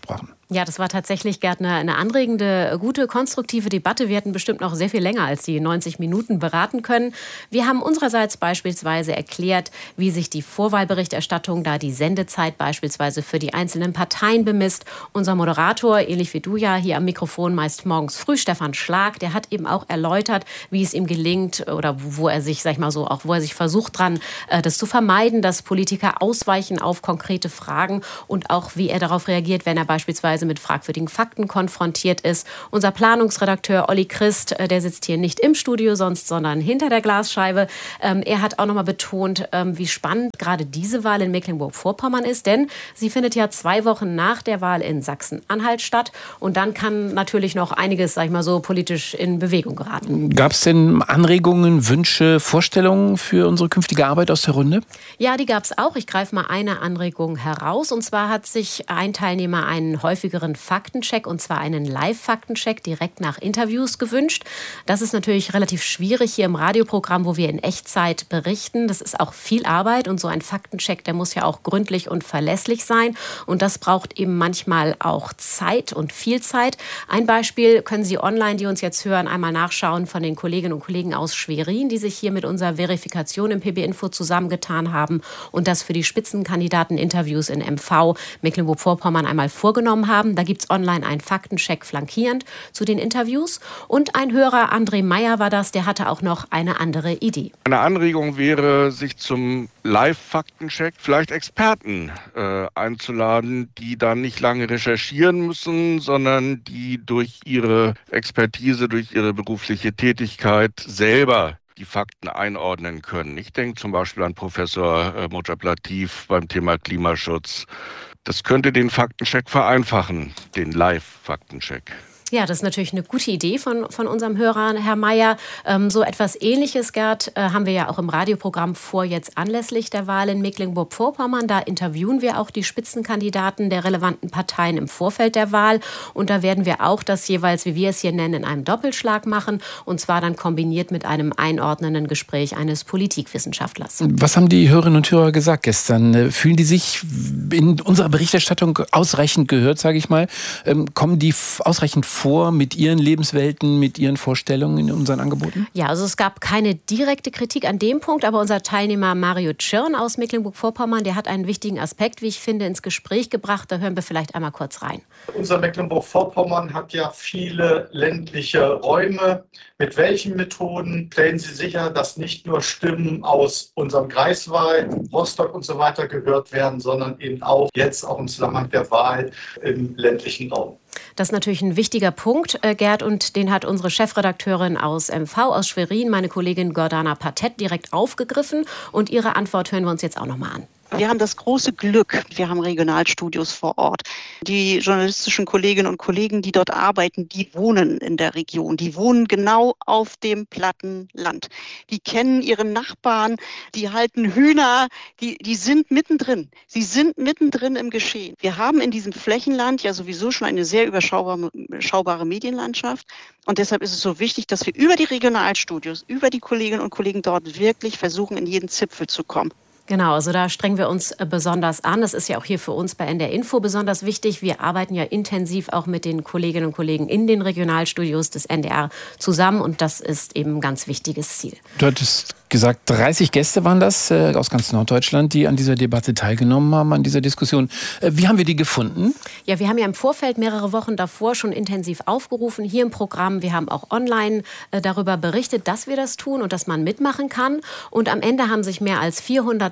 Speaker 12: Ja, das war tatsächlich, Gerd, eine, eine anregende, gute, konstruktive Debatte. Wir hätten bestimmt noch sehr viel länger als die neunzig Minuten beraten können. Wir haben unsererseits beispielsweise erklärt, wie sich die Vorwahlberichterstattung, da die Sendezeit beispielsweise für die einzelnen Parteien bemisst. Unser Moderator, ähnlich wie du ja hier am Mikrofon meist morgens früh, Stefan Schlag, der hat eben auch erläutert, wie es ihm gelingt oder wo er sich, sag ich mal so, auch wo er sich versucht dran, das zu vermeiden, dass Politiker ausweichen auf konkrete Fragen und auch wie er darauf reagiert, wenn er beispielsweise mit fragwürdigen Fakten konfrontiert ist. Unser Planungsredakteur Olli Christ, der sitzt hier nicht im Studio sonst, sondern hinter der Glasscheibe. Ähm, er hat auch nochmal betont, ähm, wie spannend gerade diese Wahl in Mecklenburg-Vorpommern ist, denn sie findet ja zwei Wochen nach der Wahl in Sachsen-Anhalt statt und dann kann natürlich noch einiges, sag ich mal so, politisch in Bewegung geraten.
Speaker 1: Gab es denn Anregungen, Wünsche, Vorstellungen für unsere künftige Arbeit aus der Runde?
Speaker 12: Ja, die gab es auch. Ich greife mal eine Anregung heraus und zwar hat sich ein Teilnehmer einen häufigeren Faktencheck, und zwar einen Live-Faktencheck direkt nach Interviews gewünscht. Das ist natürlich relativ schwierig hier im Radioprogramm, wo wir in Echtzeit berichten. Das ist auch viel Arbeit und so ein Faktencheck, der muss ja auch gründlich und verlässlich sein. Und das braucht eben manchmal auch Zeit und viel Zeit. Ein Beispiel können Sie online, die uns jetzt hören, einmal nachschauen von den Kolleginnen und Kollegen aus Schwerin, die sich hier mit unserer Verifikation im P B Info zusammengetan haben und das für die Spitzenkandidateninterviews in M V Mecklenburg-Vorpommern einmal vorgenommen haben. Da gibt es online einen Faktencheck flankierend zu den Interviews. Und ein Hörer, André Meyer war das, der hatte auch noch eine andere Idee.
Speaker 8: Eine Anregung wäre, sich zum Live-Faktencheck vielleicht Experten äh, einzuladen, die dann nicht lange recherchieren müssen, sondern die durch ihre Expertise, durch ihre berufliche Tätigkeit selber die Fakten einordnen können. Ich denke zum Beispiel an Professor äh, Mojab Latif beim Thema Klimaschutz. Das könnte den Faktencheck vereinfachen, den Live-Faktencheck.
Speaker 12: Ja, das ist natürlich eine gute Idee von, von unserem Hörer, Herr Mayer. Ähm, so etwas Ähnliches, Gerd, äh, haben wir ja auch im Radioprogramm vor, jetzt anlässlich der Wahl in Mecklenburg-Vorpommern. Da interviewen wir auch die Spitzenkandidaten der relevanten Parteien im Vorfeld der Wahl. Und da werden wir auch das jeweils, wie wir es hier nennen, in einem Doppelschlag machen. Und zwar dann kombiniert mit einem einordnenden Gespräch eines Politikwissenschaftlers.
Speaker 1: Was haben die Hörerinnen und Hörer gesagt gestern? Fühlen die sich in unserer Berichterstattung ausreichend gehört, sage ich mal? Ähm, kommen die ausreichend vor mit ihren Lebenswelten, mit ihren Vorstellungen in unseren Angeboten?
Speaker 12: Ja, also es gab keine direkte Kritik an dem Punkt, aber unser Teilnehmer Mario Tschirn aus Mecklenburg-Vorpommern, der hat einen wichtigen Aspekt, wie ich finde, ins Gespräch gebracht. Da hören wir vielleicht einmal kurz rein.
Speaker 9: Unser Mecklenburg-Vorpommern hat ja viele ländliche Räume. Mit welchen Methoden stellen Sie sicher, dass nicht nur Stimmen aus unserem Greifswald, Rostock und so weiter gehört werden, sondern eben auch jetzt auch im Zusammenhang der Wahl im ländlichen Raum?
Speaker 12: Das ist natürlich ein wichtiger Punkt, äh, Gerd, und den hat unsere Chefredakteurin aus M V, aus Schwerin, meine Kollegin Gordana Patett, direkt aufgegriffen. Und ihre Antwort hören wir uns jetzt auch noch mal an.
Speaker 10: Wir haben das große Glück, wir haben Regionalstudios vor Ort. Die journalistischen Kolleginnen und Kollegen, die dort arbeiten, die wohnen in der Region. Die wohnen genau auf dem platten Land. Die kennen ihre Nachbarn, die halten Hühner, die, die sind mittendrin. Sie sind mittendrin im Geschehen. Wir haben in diesem Flächenland ja sowieso schon eine sehr überschaubare, überschaubare Medienlandschaft. Und deshalb ist es so wichtig, dass wir über die Regionalstudios, über die Kolleginnen und Kollegen dort wirklich versuchen, in jeden Zipfel zu kommen.
Speaker 12: Genau, also da strengen wir uns besonders an. Das ist ja auch hier für uns bei N D R Info besonders wichtig. Wir arbeiten ja intensiv auch mit den Kolleginnen und Kollegen in den Regionalstudios des N D R zusammen und das ist eben ein ganz wichtiges Ziel.
Speaker 1: Du hattest gesagt, dreißig Gäste waren das äh, aus ganz Norddeutschland, die an dieser Debatte teilgenommen haben, an dieser Diskussion. Äh, wie haben wir die gefunden?
Speaker 12: Ja, wir haben ja im Vorfeld mehrere Wochen davor schon intensiv aufgerufen, hier im Programm. Wir haben auch online äh, darüber berichtet, dass wir das tun und dass man mitmachen kann. Und am Ende haben sich mehr als vierhundert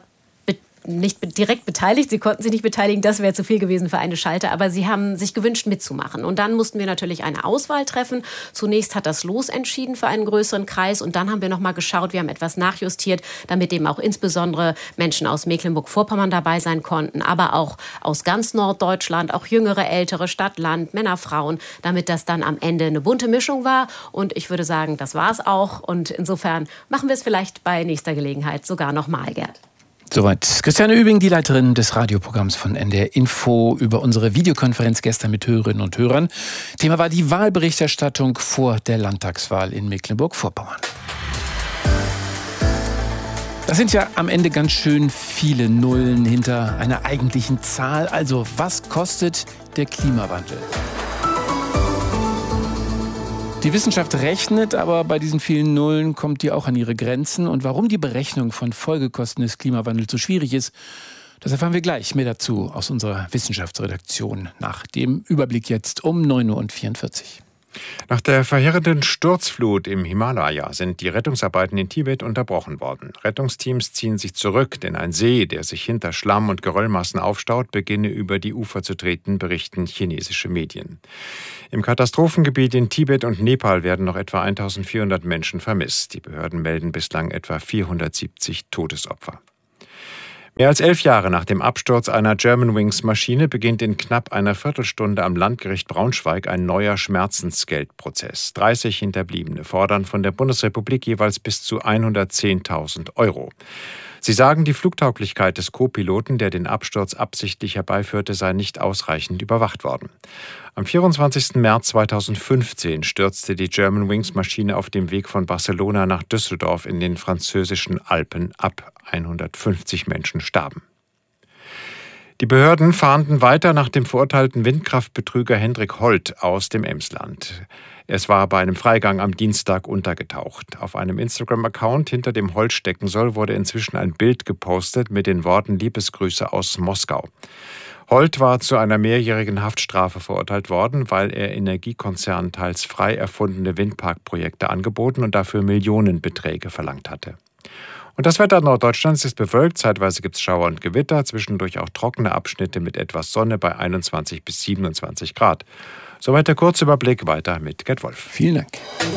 Speaker 12: nicht direkt beteiligt. Sie konnten sich nicht beteiligen, das wäre zu viel gewesen für eine Schalte, aber sie haben sich gewünscht, mitzumachen. Und dann mussten wir natürlich eine Auswahl treffen. Zunächst hat das Los entschieden für einen größeren Kreis und dann haben wir noch mal geschaut, wir haben etwas nachjustiert, damit eben auch insbesondere Menschen aus Mecklenburg-Vorpommern dabei sein konnten, aber auch aus ganz Norddeutschland, auch jüngere, ältere, Stadt, Land, Männer, Frauen, damit das dann am Ende eine bunte Mischung war. Und ich würde sagen, das war es auch. Und insofern machen wir es vielleicht bei nächster Gelegenheit sogar noch mal, Gerd.
Speaker 1: Soweit Christiane Übing, die Leiterin des Radioprogramms von N D R Info, über unsere Videokonferenz gestern mit Hörerinnen und Hörern. Thema war die Wahlberichterstattung vor der Landtagswahl in Mecklenburg-Vorpommern. Das sind ja am Ende ganz schön viele Nullen hinter einer eigentlichen Zahl. Also, was kostet der Klimawandel? Die Wissenschaft rechnet, aber bei diesen vielen Nullen kommt die auch an ihre Grenzen. Und warum die Berechnung von Folgekosten des Klimawandels so schwierig ist, das erfahren wir gleich. Mehr dazu aus unserer Wissenschaftsredaktion nach dem Überblick jetzt um neun Uhr vierundvierzig.
Speaker 15: Nach der verheerenden Sturzflut im Himalaya sind die Rettungsarbeiten in Tibet unterbrochen worden. Rettungsteams ziehen sich zurück, denn ein See, der sich hinter Schlamm- und Geröllmassen aufstaut, beginne über die Ufer zu treten, berichten chinesische Medien. Im Katastrophengebiet in Tibet und Nepal werden noch etwa eintausendvierhundert Menschen vermisst. Die Behörden melden bislang etwa vierhundertsiebzig Todesopfer. Mehr als elf Jahre nach dem Absturz einer Germanwings-Maschine beginnt in knapp einer Viertelstunde am Landgericht Braunschweig ein neuer Schmerzensgeldprozess. dreißig Hinterbliebene fordern von der Bundesrepublik jeweils bis zu hundertzehntausend Euro. Sie sagen, die Flugtauglichkeit des Co-Piloten, der den Absturz absichtlich herbeiführte, sei nicht ausreichend überwacht worden. Am vierundzwanzigsten März zweitausendfünfzehn stürzte die Germanwings-Maschine auf dem Weg von Barcelona nach Düsseldorf in den französischen Alpen ab. hundertfünfzig Menschen starben. Die Behörden fahnden weiter nach dem verurteilten Windkraftbetrüger Hendrik Holt aus dem Emsland. Es war bei einem Freigang am Dienstag untergetaucht. Auf einem Instagram-Account, hinter dem Holt stecken soll, wurde inzwischen ein Bild gepostet mit den Worten Liebesgrüße aus Moskau. Holt war zu einer mehrjährigen Haftstrafe verurteilt worden, weil er Energiekonzernen teils frei erfundene Windparkprojekte angeboten und dafür Millionenbeträge verlangt hatte. Und das Wetter Norddeutschlands ist bewölkt, zeitweise gibt es Schauer und Gewitter, zwischendurch auch trockene Abschnitte mit etwas Sonne bei einundzwanzig bis siebenundzwanzig Grad. Soweit der Kurzüberblick, weiter mit Gerd Wolf.
Speaker 1: Vielen Dank.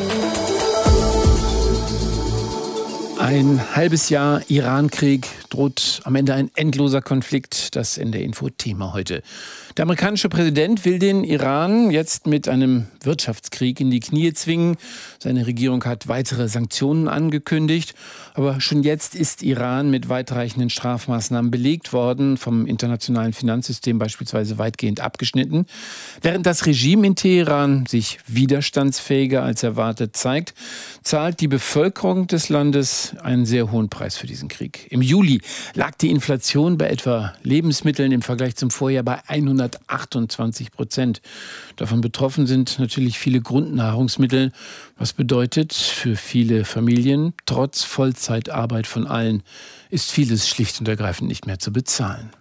Speaker 1: Ein halbes Jahr Iran-Krieg, droht am Ende ein endloser Konflikt, das N D R Info Thema heute. Der amerikanische Präsident will den Iran jetzt mit einem Wirtschaftskrieg in die Knie zwingen. Seine Regierung hat weitere Sanktionen angekündigt. Aber schon jetzt ist Iran mit weitreichenden Strafmaßnahmen belegt worden, vom internationalen Finanzsystem beispielsweise weitgehend abgeschnitten. Während das Regime in Teheran sich widerstandsfähiger als erwartet zeigt, zahlt die Bevölkerung des Landes einen sehr hohen Preis für diesen Krieg. Im Juli lag die Inflation bei etwa Lebensmitteln im Vergleich zum Vorjahr bei hundertachtundzwanzig Prozent. Davon betroffen sind natürlich viele Grundnahrungsmittel. Was bedeutet für viele Familien, trotz Vollzeitarbeit von allen, ist vieles schlicht und ergreifend nicht mehr zu bezahlen.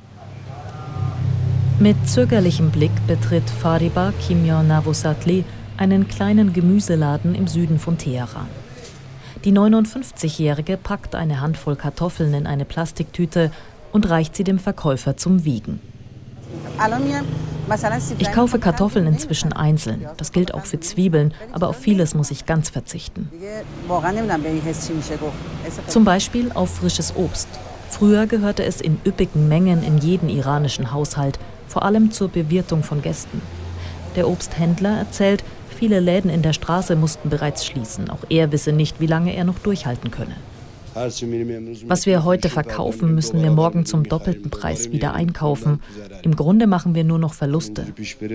Speaker 13: Mit zögerlichem Blick betritt Fariba Kimyon Navosatli einen kleinen Gemüseladen im Süden von Teheran. Die neunundfünfzigjährige packt eine Handvoll Kartoffeln in eine Plastiktüte und reicht sie dem Verkäufer zum Wiegen. Ich kaufe Kartoffeln inzwischen einzeln. Das gilt auch für Zwiebeln, aber auf vieles muss ich ganz verzichten. Zum Beispiel auf frisches Obst. Früher gehörte es in üppigen Mengen in jeden iranischen Haushalt, vor allem zur Bewirtung von Gästen. Der Obsthändler erzählt, viele Läden in der Straße mussten bereits schließen. Auch er wisse nicht, wie lange er noch durchhalten könne. Was wir heute verkaufen, müssen wir morgen zum doppelten Preis wieder einkaufen. Im Grunde machen wir nur noch Verluste.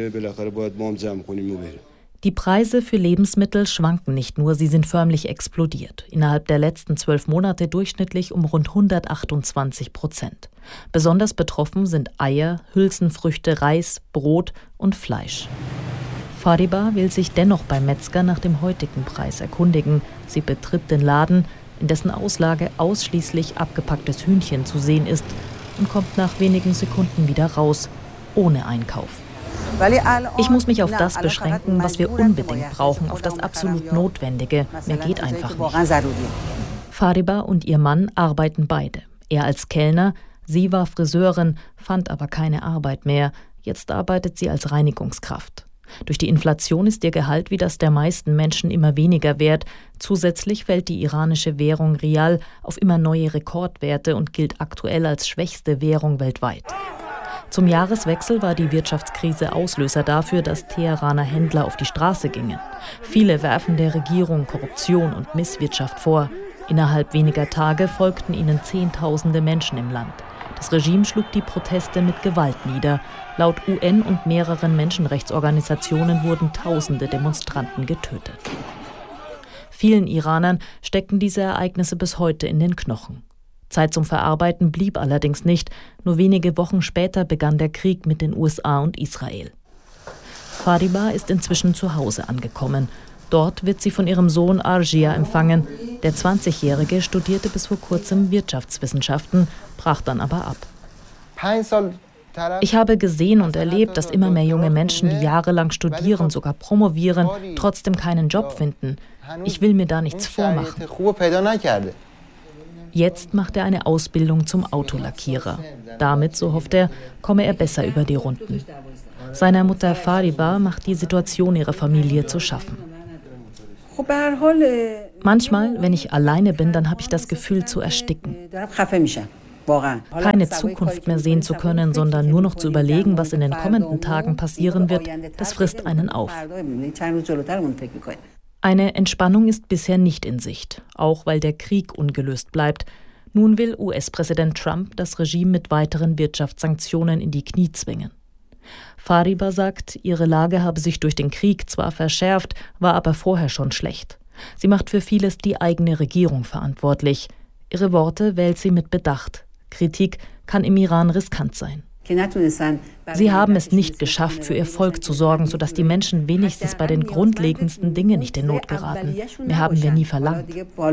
Speaker 13: Die Preise für Lebensmittel schwanken nicht nur, sie sind förmlich explodiert. Innerhalb der letzten zwölf Monate durchschnittlich um rund hundertachtundzwanzig Prozent. Besonders betroffen sind Eier, Hülsenfrüchte, Reis, Brot und Fleisch. Fariba will sich dennoch beim Metzger nach dem heutigen Preis erkundigen. Sie betritt den Laden, in dessen Auslage ausschließlich abgepacktes Hühnchen zu sehen ist, und kommt nach wenigen Sekunden wieder raus, ohne Einkauf. Ich muss mich auf das beschränken, was wir unbedingt brauchen, auf das absolut Notwendige. Mehr geht einfach nicht. Fariba und ihr Mann arbeiten beide. Er als Kellner, sie war Friseurin, fand aber keine Arbeit mehr. Jetzt arbeitet sie als Reinigungskraft. Durch die Inflation ist ihr Gehalt wie das der meisten Menschen immer weniger wert. Zusätzlich fällt die iranische Währung Rial auf immer neue Rekordwerte und gilt aktuell als schwächste Währung weltweit. Zum Jahreswechsel war die Wirtschaftskrise Auslöser dafür, dass Teheraner Händler auf die Straße gingen. Viele werfen der Regierung Korruption und Misswirtschaft vor. Innerhalb weniger Tage folgten ihnen Zehntausende Menschen im Land. Das Regime schlug die Proteste mit Gewalt nieder. Laut U N und mehreren Menschenrechtsorganisationen wurden tausende Demonstranten getötet. Vielen Iranern stecken diese Ereignisse bis heute in den Knochen. Zeit zum Verarbeiten blieb allerdings nicht. Nur wenige Wochen später begann der Krieg mit den U S A und Israel. Fariba ist inzwischen zu Hause angekommen. Dort wird sie von ihrem Sohn Arjia empfangen. Der zwanzigjährige studierte bis vor kurzem Wirtschaftswissenschaften, brach dann aber ab. Ich habe gesehen und erlebt, dass immer mehr junge Menschen, die jahrelang studieren, sogar promovieren, trotzdem keinen Job finden. Ich will mir da nichts vormachen. Jetzt macht er eine Ausbildung zum Autolackierer. Damit, so hofft er, komme er besser über die Runden. Seiner Mutter Fariba macht die Situation ihrer Familie zu schaffen. Manchmal, wenn ich alleine bin, dann habe ich das Gefühl zu ersticken. Keine Zukunft mehr sehen zu können, sondern nur noch zu überlegen, was in den kommenden Tagen passieren wird, das frisst einen auf. Eine Entspannung ist bisher nicht in Sicht, auch weil der Krieg ungelöst bleibt. Nun will U S-Präsident Trump das Regime mit weiteren Wirtschaftssanktionen in die Knie zwingen. Fariba sagt, ihre Lage habe sich durch den Krieg zwar verschärft, war aber vorher schon schlecht. Sie macht für vieles die eigene Regierung verantwortlich. Ihre Worte wählt sie mit Bedacht. Kritik kann im Iran riskant sein. Sie haben es nicht geschafft, für ihr Volk zu sorgen, sodass die Menschen wenigstens bei den grundlegendsten Dingen nicht in Not geraten. Mehr haben wir nie verlangt.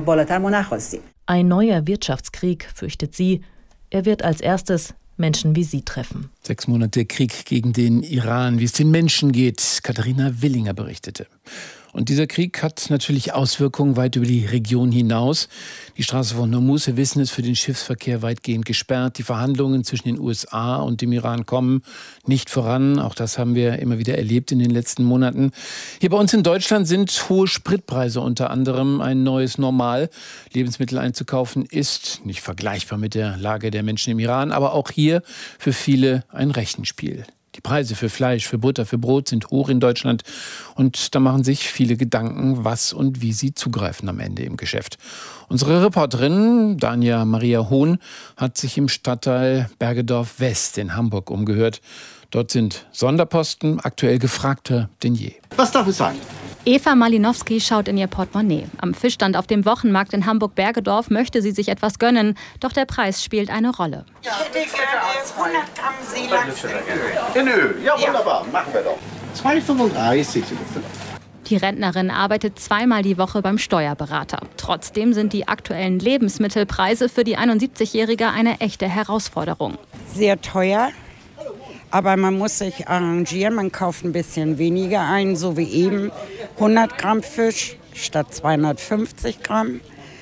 Speaker 13: Ein neuer Wirtschaftskrieg, fürchtet sie, er wird als erstes Menschen wie sie treffen.
Speaker 1: Sechs Monate Krieg gegen den Iran, wie es den Menschen geht, Katharina Willinger berichtete. Und dieser Krieg hat natürlich Auswirkungen weit über die Region hinaus. Die Straße von Hormuz, wir wissen es, für den Schiffsverkehr weitgehend gesperrt. Die Verhandlungen zwischen den U S A und dem Iran kommen nicht voran. Auch das haben wir immer wieder erlebt in den letzten Monaten. Hier bei uns in Deutschland sind hohe Spritpreise unter anderem ein neues Normal. Lebensmittel einzukaufen ist nicht vergleichbar mit der Lage der Menschen im Iran, aber auch hier für viele ein Rechenspiel. Die Preise für Fleisch, für Butter, für Brot sind hoch in Deutschland und da machen sich viele Gedanken, was und wie sie zugreifen am Ende im Geschäft. Unsere Reporterin Dania Maria Hohn hat sich im Stadtteil Bergedorf West in Hamburg umgehört. Dort sind Sonderposten aktuell gefragter denn je.
Speaker 14: Was darf es sein?
Speaker 18: Eva Malinowski schaut in ihr Portemonnaie. Am Fischstand auf dem Wochenmarkt in Hamburg-Bergedorf möchte sie sich etwas gönnen. Doch der Preis spielt eine Rolle.
Speaker 14: Ich hätte gerne hundert Gramm Seelachs in Öl. In Öl, ja wunderbar, ja. Machen wir doch. zwei fünfunddreißig.
Speaker 18: Die Rentnerin arbeitet zweimal die Woche beim Steuerberater. Trotzdem sind die aktuellen Lebensmittelpreise für die einundsiebzigjährige eine echte Herausforderung.
Speaker 19: Sehr teuer. Aber man muss sich arrangieren, man kauft ein bisschen weniger ein, so wie eben hundert Gramm Fisch statt zweihundertfünfzig Gramm.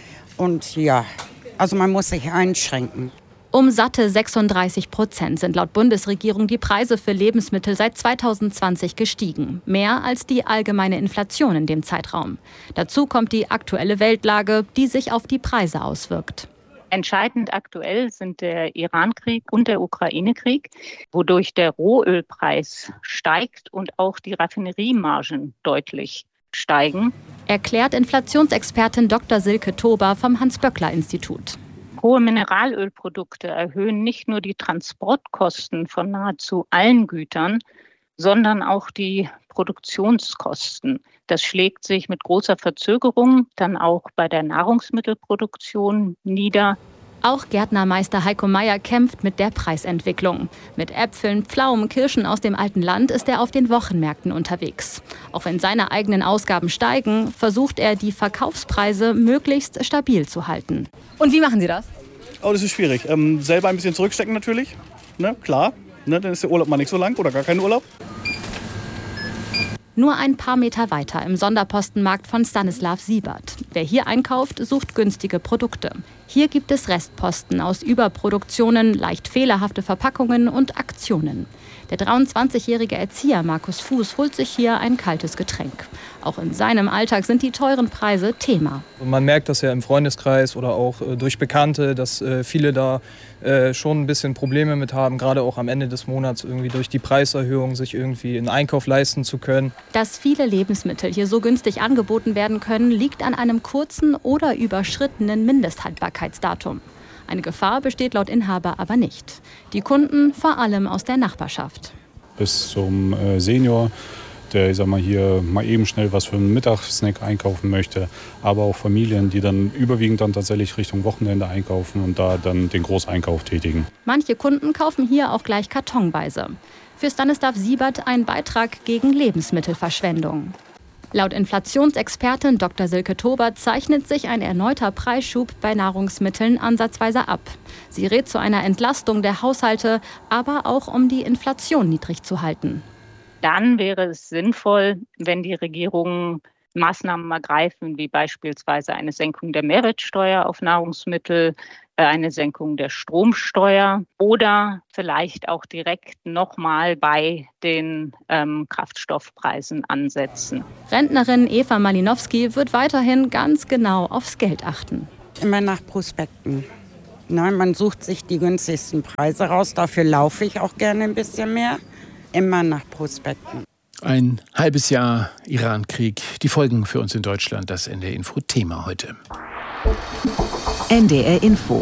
Speaker 19: Und ja, also man muss sich einschränken.
Speaker 18: Um satte sechsunddreißig Prozent sind laut Bundesregierung die Preise für Lebensmittel seit zweitausendzwanzig gestiegen. Mehr als die allgemeine Inflation in dem Zeitraum. Dazu kommt die aktuelle Weltlage, die sich auf die Preise auswirkt.
Speaker 20: Entscheidend aktuell sind der Iran-Krieg und der Ukraine-Krieg, wodurch der Rohölpreis steigt und auch die Raffineriemargen deutlich steigen.
Speaker 18: Erklärt Inflationsexpertin Doktor Silke Tober vom Hans-Böckler-Institut.
Speaker 20: Hohe Mineralölprodukte erhöhen nicht nur die Transportkosten von nahezu allen Gütern, sondern auch die Produktionskosten. Das schlägt sich mit großer Verzögerung dann auch bei der Nahrungsmittelproduktion nieder.
Speaker 18: Auch Gärtnermeister Heiko Meyer kämpft mit der Preisentwicklung. Mit Äpfeln, Pflaumen, Kirschen aus dem alten Land ist er auf den Wochenmärkten unterwegs. Auch wenn seine eigenen Ausgaben steigen, versucht er, die Verkaufspreise möglichst stabil zu halten. Und wie machen Sie das?
Speaker 21: Oh, das ist schwierig. Ähm, selber ein bisschen zurückstecken natürlich, ne, klar. Ne, dann ist der Urlaub mal nicht so lang oder gar kein Urlaub.
Speaker 18: Nur ein paar Meter weiter im Sonderpostenmarkt von Stanislav Siebert. Wer hier einkauft, sucht günstige Produkte. Hier gibt es Restposten aus Überproduktionen, leicht fehlerhafte Verpackungen und Aktionen. Der dreiundzwanzigjährige Erzieher Markus Fuß holt sich hier ein kaltes Getränk. Auch in seinem Alltag sind die teuren Preise Thema.
Speaker 26: Man merkt das ja im Freundeskreis oder auch durch Bekannte, dass viele da schon ein bisschen Probleme mit haben, gerade auch am Ende des Monats irgendwie durch die Preiserhöhung sich irgendwie einen Einkauf leisten zu können.
Speaker 18: Dass viele Lebensmittel hier so günstig angeboten werden können, liegt an einem kurzen oder überschrittenen Mindesthaltbarkeitsdatum. Eine Gefahr besteht laut Inhaber aber nicht. Die Kunden vor allem aus der Nachbarschaft.
Speaker 27: Bis zum Senior
Speaker 3: der, ich sag mal, hier mal eben schnell was für einen Mittagssnack einkaufen möchte, aber auch Familien, die dann überwiegend dann tatsächlich Richtung Wochenende einkaufen und da dann den Großeinkauf tätigen.
Speaker 18: Manche Kunden kaufen hier auch gleich kartonweise. Für Stanislav Siebert ein Beitrag gegen Lebensmittelverschwendung. Laut Inflationsexpertin Doktor Silke Tobert zeichnet sich ein erneuter Preisschub bei Nahrungsmitteln ansatzweise ab. Sie rät zu einer Entlastung der Haushalte, aber auch um die Inflation niedrig zu halten.
Speaker 20: Dann wäre es sinnvoll, wenn die Regierungen Maßnahmen ergreifen, wie beispielsweise eine Senkung der Mehrwertsteuer auf Nahrungsmittel, eine Senkung der Stromsteuer oder vielleicht auch direkt nochmal bei den ähm, Kraftstoffpreisen ansetzen.
Speaker 18: Rentnerin Eva Malinowski wird weiterhin ganz genau aufs Geld achten.
Speaker 19: Immer nach Prospekten. Nein, man sucht sich die günstigsten Preise raus. Dafür laufe ich auch gerne ein bisschen mehr. Immer nach Prospekten.
Speaker 1: Ein halbes Jahr Iran-Krieg. Die Folgen für uns in Deutschland. Das N D R-Info-Thema heute.
Speaker 5: N D R Info.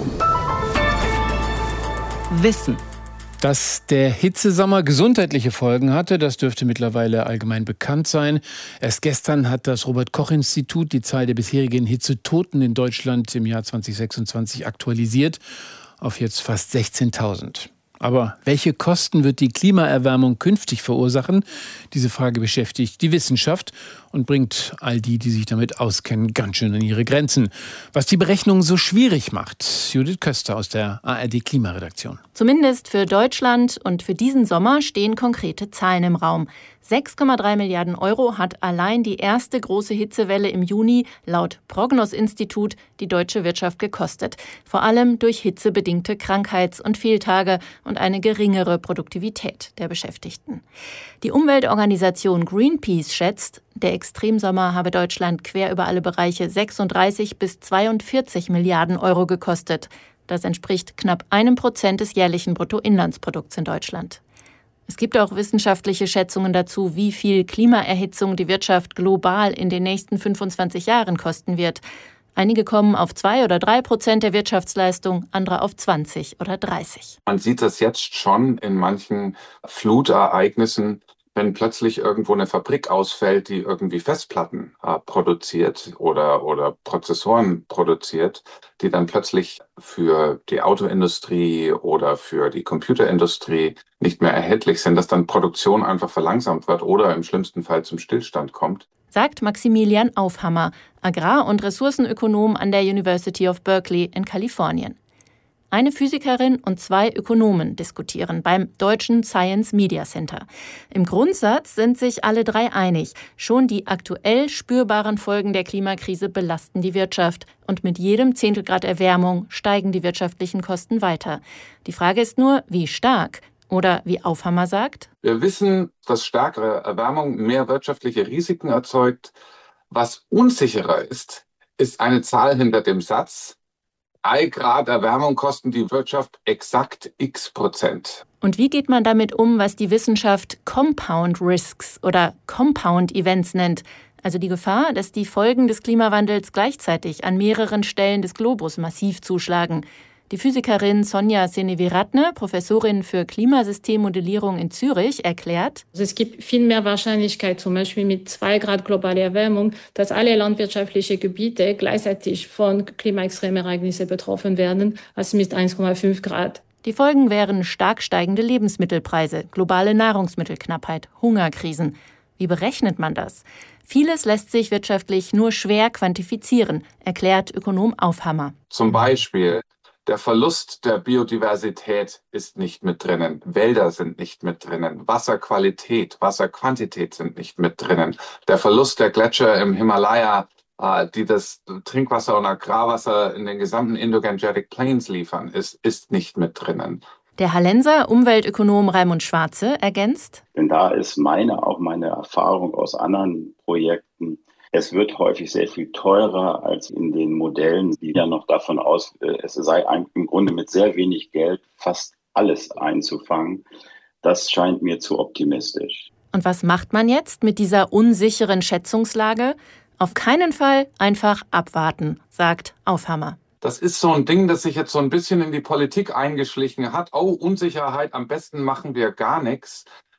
Speaker 5: Wissen.
Speaker 1: Dass der Hitzesommer gesundheitliche Folgen hatte, das dürfte mittlerweile allgemein bekannt sein. Erst gestern hat das Robert-Koch-Institut die Zahl der bisherigen Hitzetoten in Deutschland im Jahr zweitausendsechsundzwanzig aktualisiert auf jetzt fast sechzehntausend. Aber welche Kosten wird die Klimaerwärmung künftig verursachen? Diese Frage beschäftigt die Wissenschaft und bringt all die, die sich damit auskennen, ganz schön an ihre Grenzen. Was die Berechnung so schwierig macht, Judith Köster aus der A R D-Klimaredaktion.
Speaker 4: Zumindest für Deutschland und für diesen Sommer stehen konkrete Zahlen im Raum. sechs Komma drei Milliarden Euro hat allein die erste große Hitzewelle im Juni laut Prognos-Institut die deutsche Wirtschaft gekostet. Vor allem durch hitzebedingte Krankheits- und Fehltage und eine geringere Produktivität der Beschäftigten. Die Umweltorganisation Greenpeace schätzt, der Extremsommer habe Deutschland quer über alle Bereiche sechsunddreißig bis zweiundvierzig Milliarden Euro gekostet. Das entspricht knapp einem Prozent des jährlichen Bruttoinlandsprodukts in Deutschland. Es gibt auch wissenschaftliche Schätzungen dazu, wie viel Klimaerhitzung die Wirtschaft global in den nächsten fünfundzwanzig Jahren kosten wird. Einige kommen auf zwei oder drei Prozent der Wirtschaftsleistung, andere auf zwanzig oder dreißig.
Speaker 16: Man sieht das jetzt schon in manchen Flutereignissen, wenn plötzlich irgendwo eine Fabrik ausfällt, die irgendwie Festplatten äh, produziert oder, oder Prozessoren produziert, die dann plötzlich für die Autoindustrie oder für die Computerindustrie nicht mehr erhältlich sind, dass dann Produktion einfach verlangsamt wird oder im schlimmsten Fall zum Stillstand kommt.
Speaker 4: Sagt Maximilian Aufhammer, Agrar- und Ressourcenökonom an der University of Berkeley in Kalifornien. Eine Physikerin und zwei Ökonomen diskutieren beim Deutschen Science Media Center. Im Grundsatz sind sich alle drei einig. Schon die aktuell spürbaren Folgen der Klimakrise belasten die Wirtschaft. Und mit jedem Zehntelgrad Erwärmung steigen die wirtschaftlichen Kosten weiter. Die Frage ist nur, wie stark? Oder wie Aufhammer sagt:
Speaker 16: Wir wissen, dass stärkere Erwärmung mehr wirtschaftliche Risiken erzeugt. Was unsicherer ist, ist eine Zahl hinter dem Satz: ein Grad Erwärmung kosten die Wirtschaft exakt x Prozent.
Speaker 4: Und wie geht man damit um, was die Wissenschaft Compound Risks oder Compound Events nennt? Also die Gefahr, dass die Folgen des Klimawandels gleichzeitig an mehreren Stellen des Globus massiv zuschlagen. Die Physikerin Sonja Seneviratne, Professorin für Klimasystemmodellierung in Zürich, erklärt:
Speaker 17: Also es gibt viel mehr Wahrscheinlichkeit, zum Beispiel mit zwei Grad globale Erwärmung, dass alle landwirtschaftlichen Gebiete gleichzeitig von Klimaextremereignissen betroffen werden, als mit eins Komma fünf Grad.
Speaker 4: Die Folgen wären stark steigende Lebensmittelpreise, globale Nahrungsmittelknappheit, Hungerkrisen. Wie berechnet man das? Vieles lässt sich wirtschaftlich nur schwer quantifizieren, erklärt Ökonom Aufhammer.
Speaker 16: Zum Beispiel: Der Verlust der Biodiversität ist nicht mit drinnen. Wälder sind nicht mit drinnen. Wasserqualität, Wasserquantität sind nicht mit drinnen. Der Verlust der Gletscher im Himalaya, äh, die das Trinkwasser und Agrarwasser in den gesamten Indo-Gangetic Plains liefern, ist, ist nicht mit drinnen.
Speaker 4: Der Hallenser Umweltökonom Raimund Schwarze ergänzt:
Speaker 22: Denn da ist meine, auch meine Erfahrung aus anderen Projekten, es wird häufig sehr viel teurer als in den Modellen, die ja noch davon aus, es sei im Grunde mit sehr wenig Geld fast alles einzufangen. Das scheint mir zu optimistisch.
Speaker 4: Und was macht man jetzt mit dieser unsicheren Schätzungslage? Auf keinen Fall einfach abwarten, sagt Aufhammer.
Speaker 16: Das ist so ein Ding, das sich jetzt so ein bisschen in die Politik eingeschlichen hat. Oh, Unsicherheit, am besten machen wir gar nichts.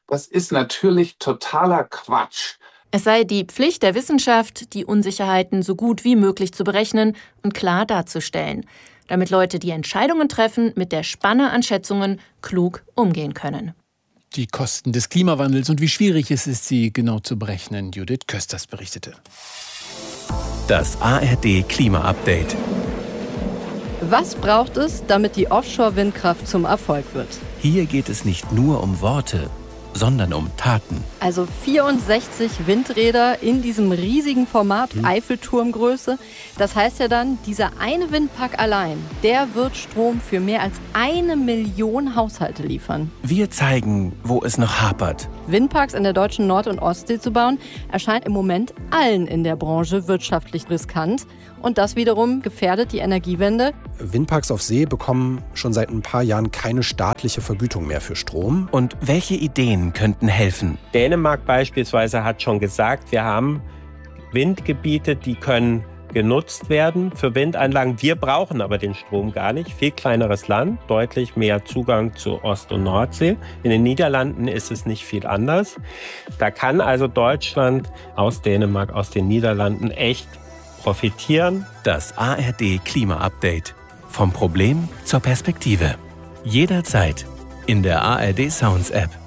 Speaker 16: Das ist natürlich totaler Quatsch.
Speaker 4: Es sei die Pflicht der Wissenschaft, die Unsicherheiten so gut wie möglich zu berechnen und klar darzustellen, damit Leute, die Entscheidungen treffen, mit der Spanne an Schätzungen klug umgehen können.
Speaker 1: Die Kosten des Klimawandels und wie schwierig es ist, sie genau zu berechnen. Judith Kösters berichtete.
Speaker 2: Das A R D-Klima-Update.
Speaker 6: Was braucht es, damit die Offshore-Windkraft zum Erfolg wird?
Speaker 2: Hier geht es nicht nur um Worte, sondern um Taten.
Speaker 6: Also vierundsechzig Windräder in diesem riesigen Format, hm. Eiffelturmgröße. Das heißt ja dann, dieser eine Windpark allein, der wird Strom für mehr als eine Million Haushalte liefern.
Speaker 2: Wir zeigen, wo es noch hapert.
Speaker 6: Windparks in der deutschen Nord- und Ostsee zu bauen, erscheint im Moment allen in der Branche wirtschaftlich riskant. Und das wiederum gefährdet die Energiewende.
Speaker 7: Windparks auf See bekommen schon seit ein paar Jahren keine staatliche Vergütung mehr für Strom.
Speaker 2: Und welche Ideen könnten helfen?
Speaker 23: Dänemark beispielsweise hat schon gesagt, wir haben Windgebiete, die können genutzt werden für Windanlagen. Wir brauchen aber den Strom gar nicht. Viel kleineres Land, deutlich mehr Zugang zu Ost- und Nordsee. In den Niederlanden ist es nicht viel anders. Da kann also Deutschland aus Dänemark, aus den Niederlanden echt profitieren.
Speaker 2: Das A R D-Klima-Update. Vom Problem zur Perspektive. Jederzeit in der A R D Sounds App.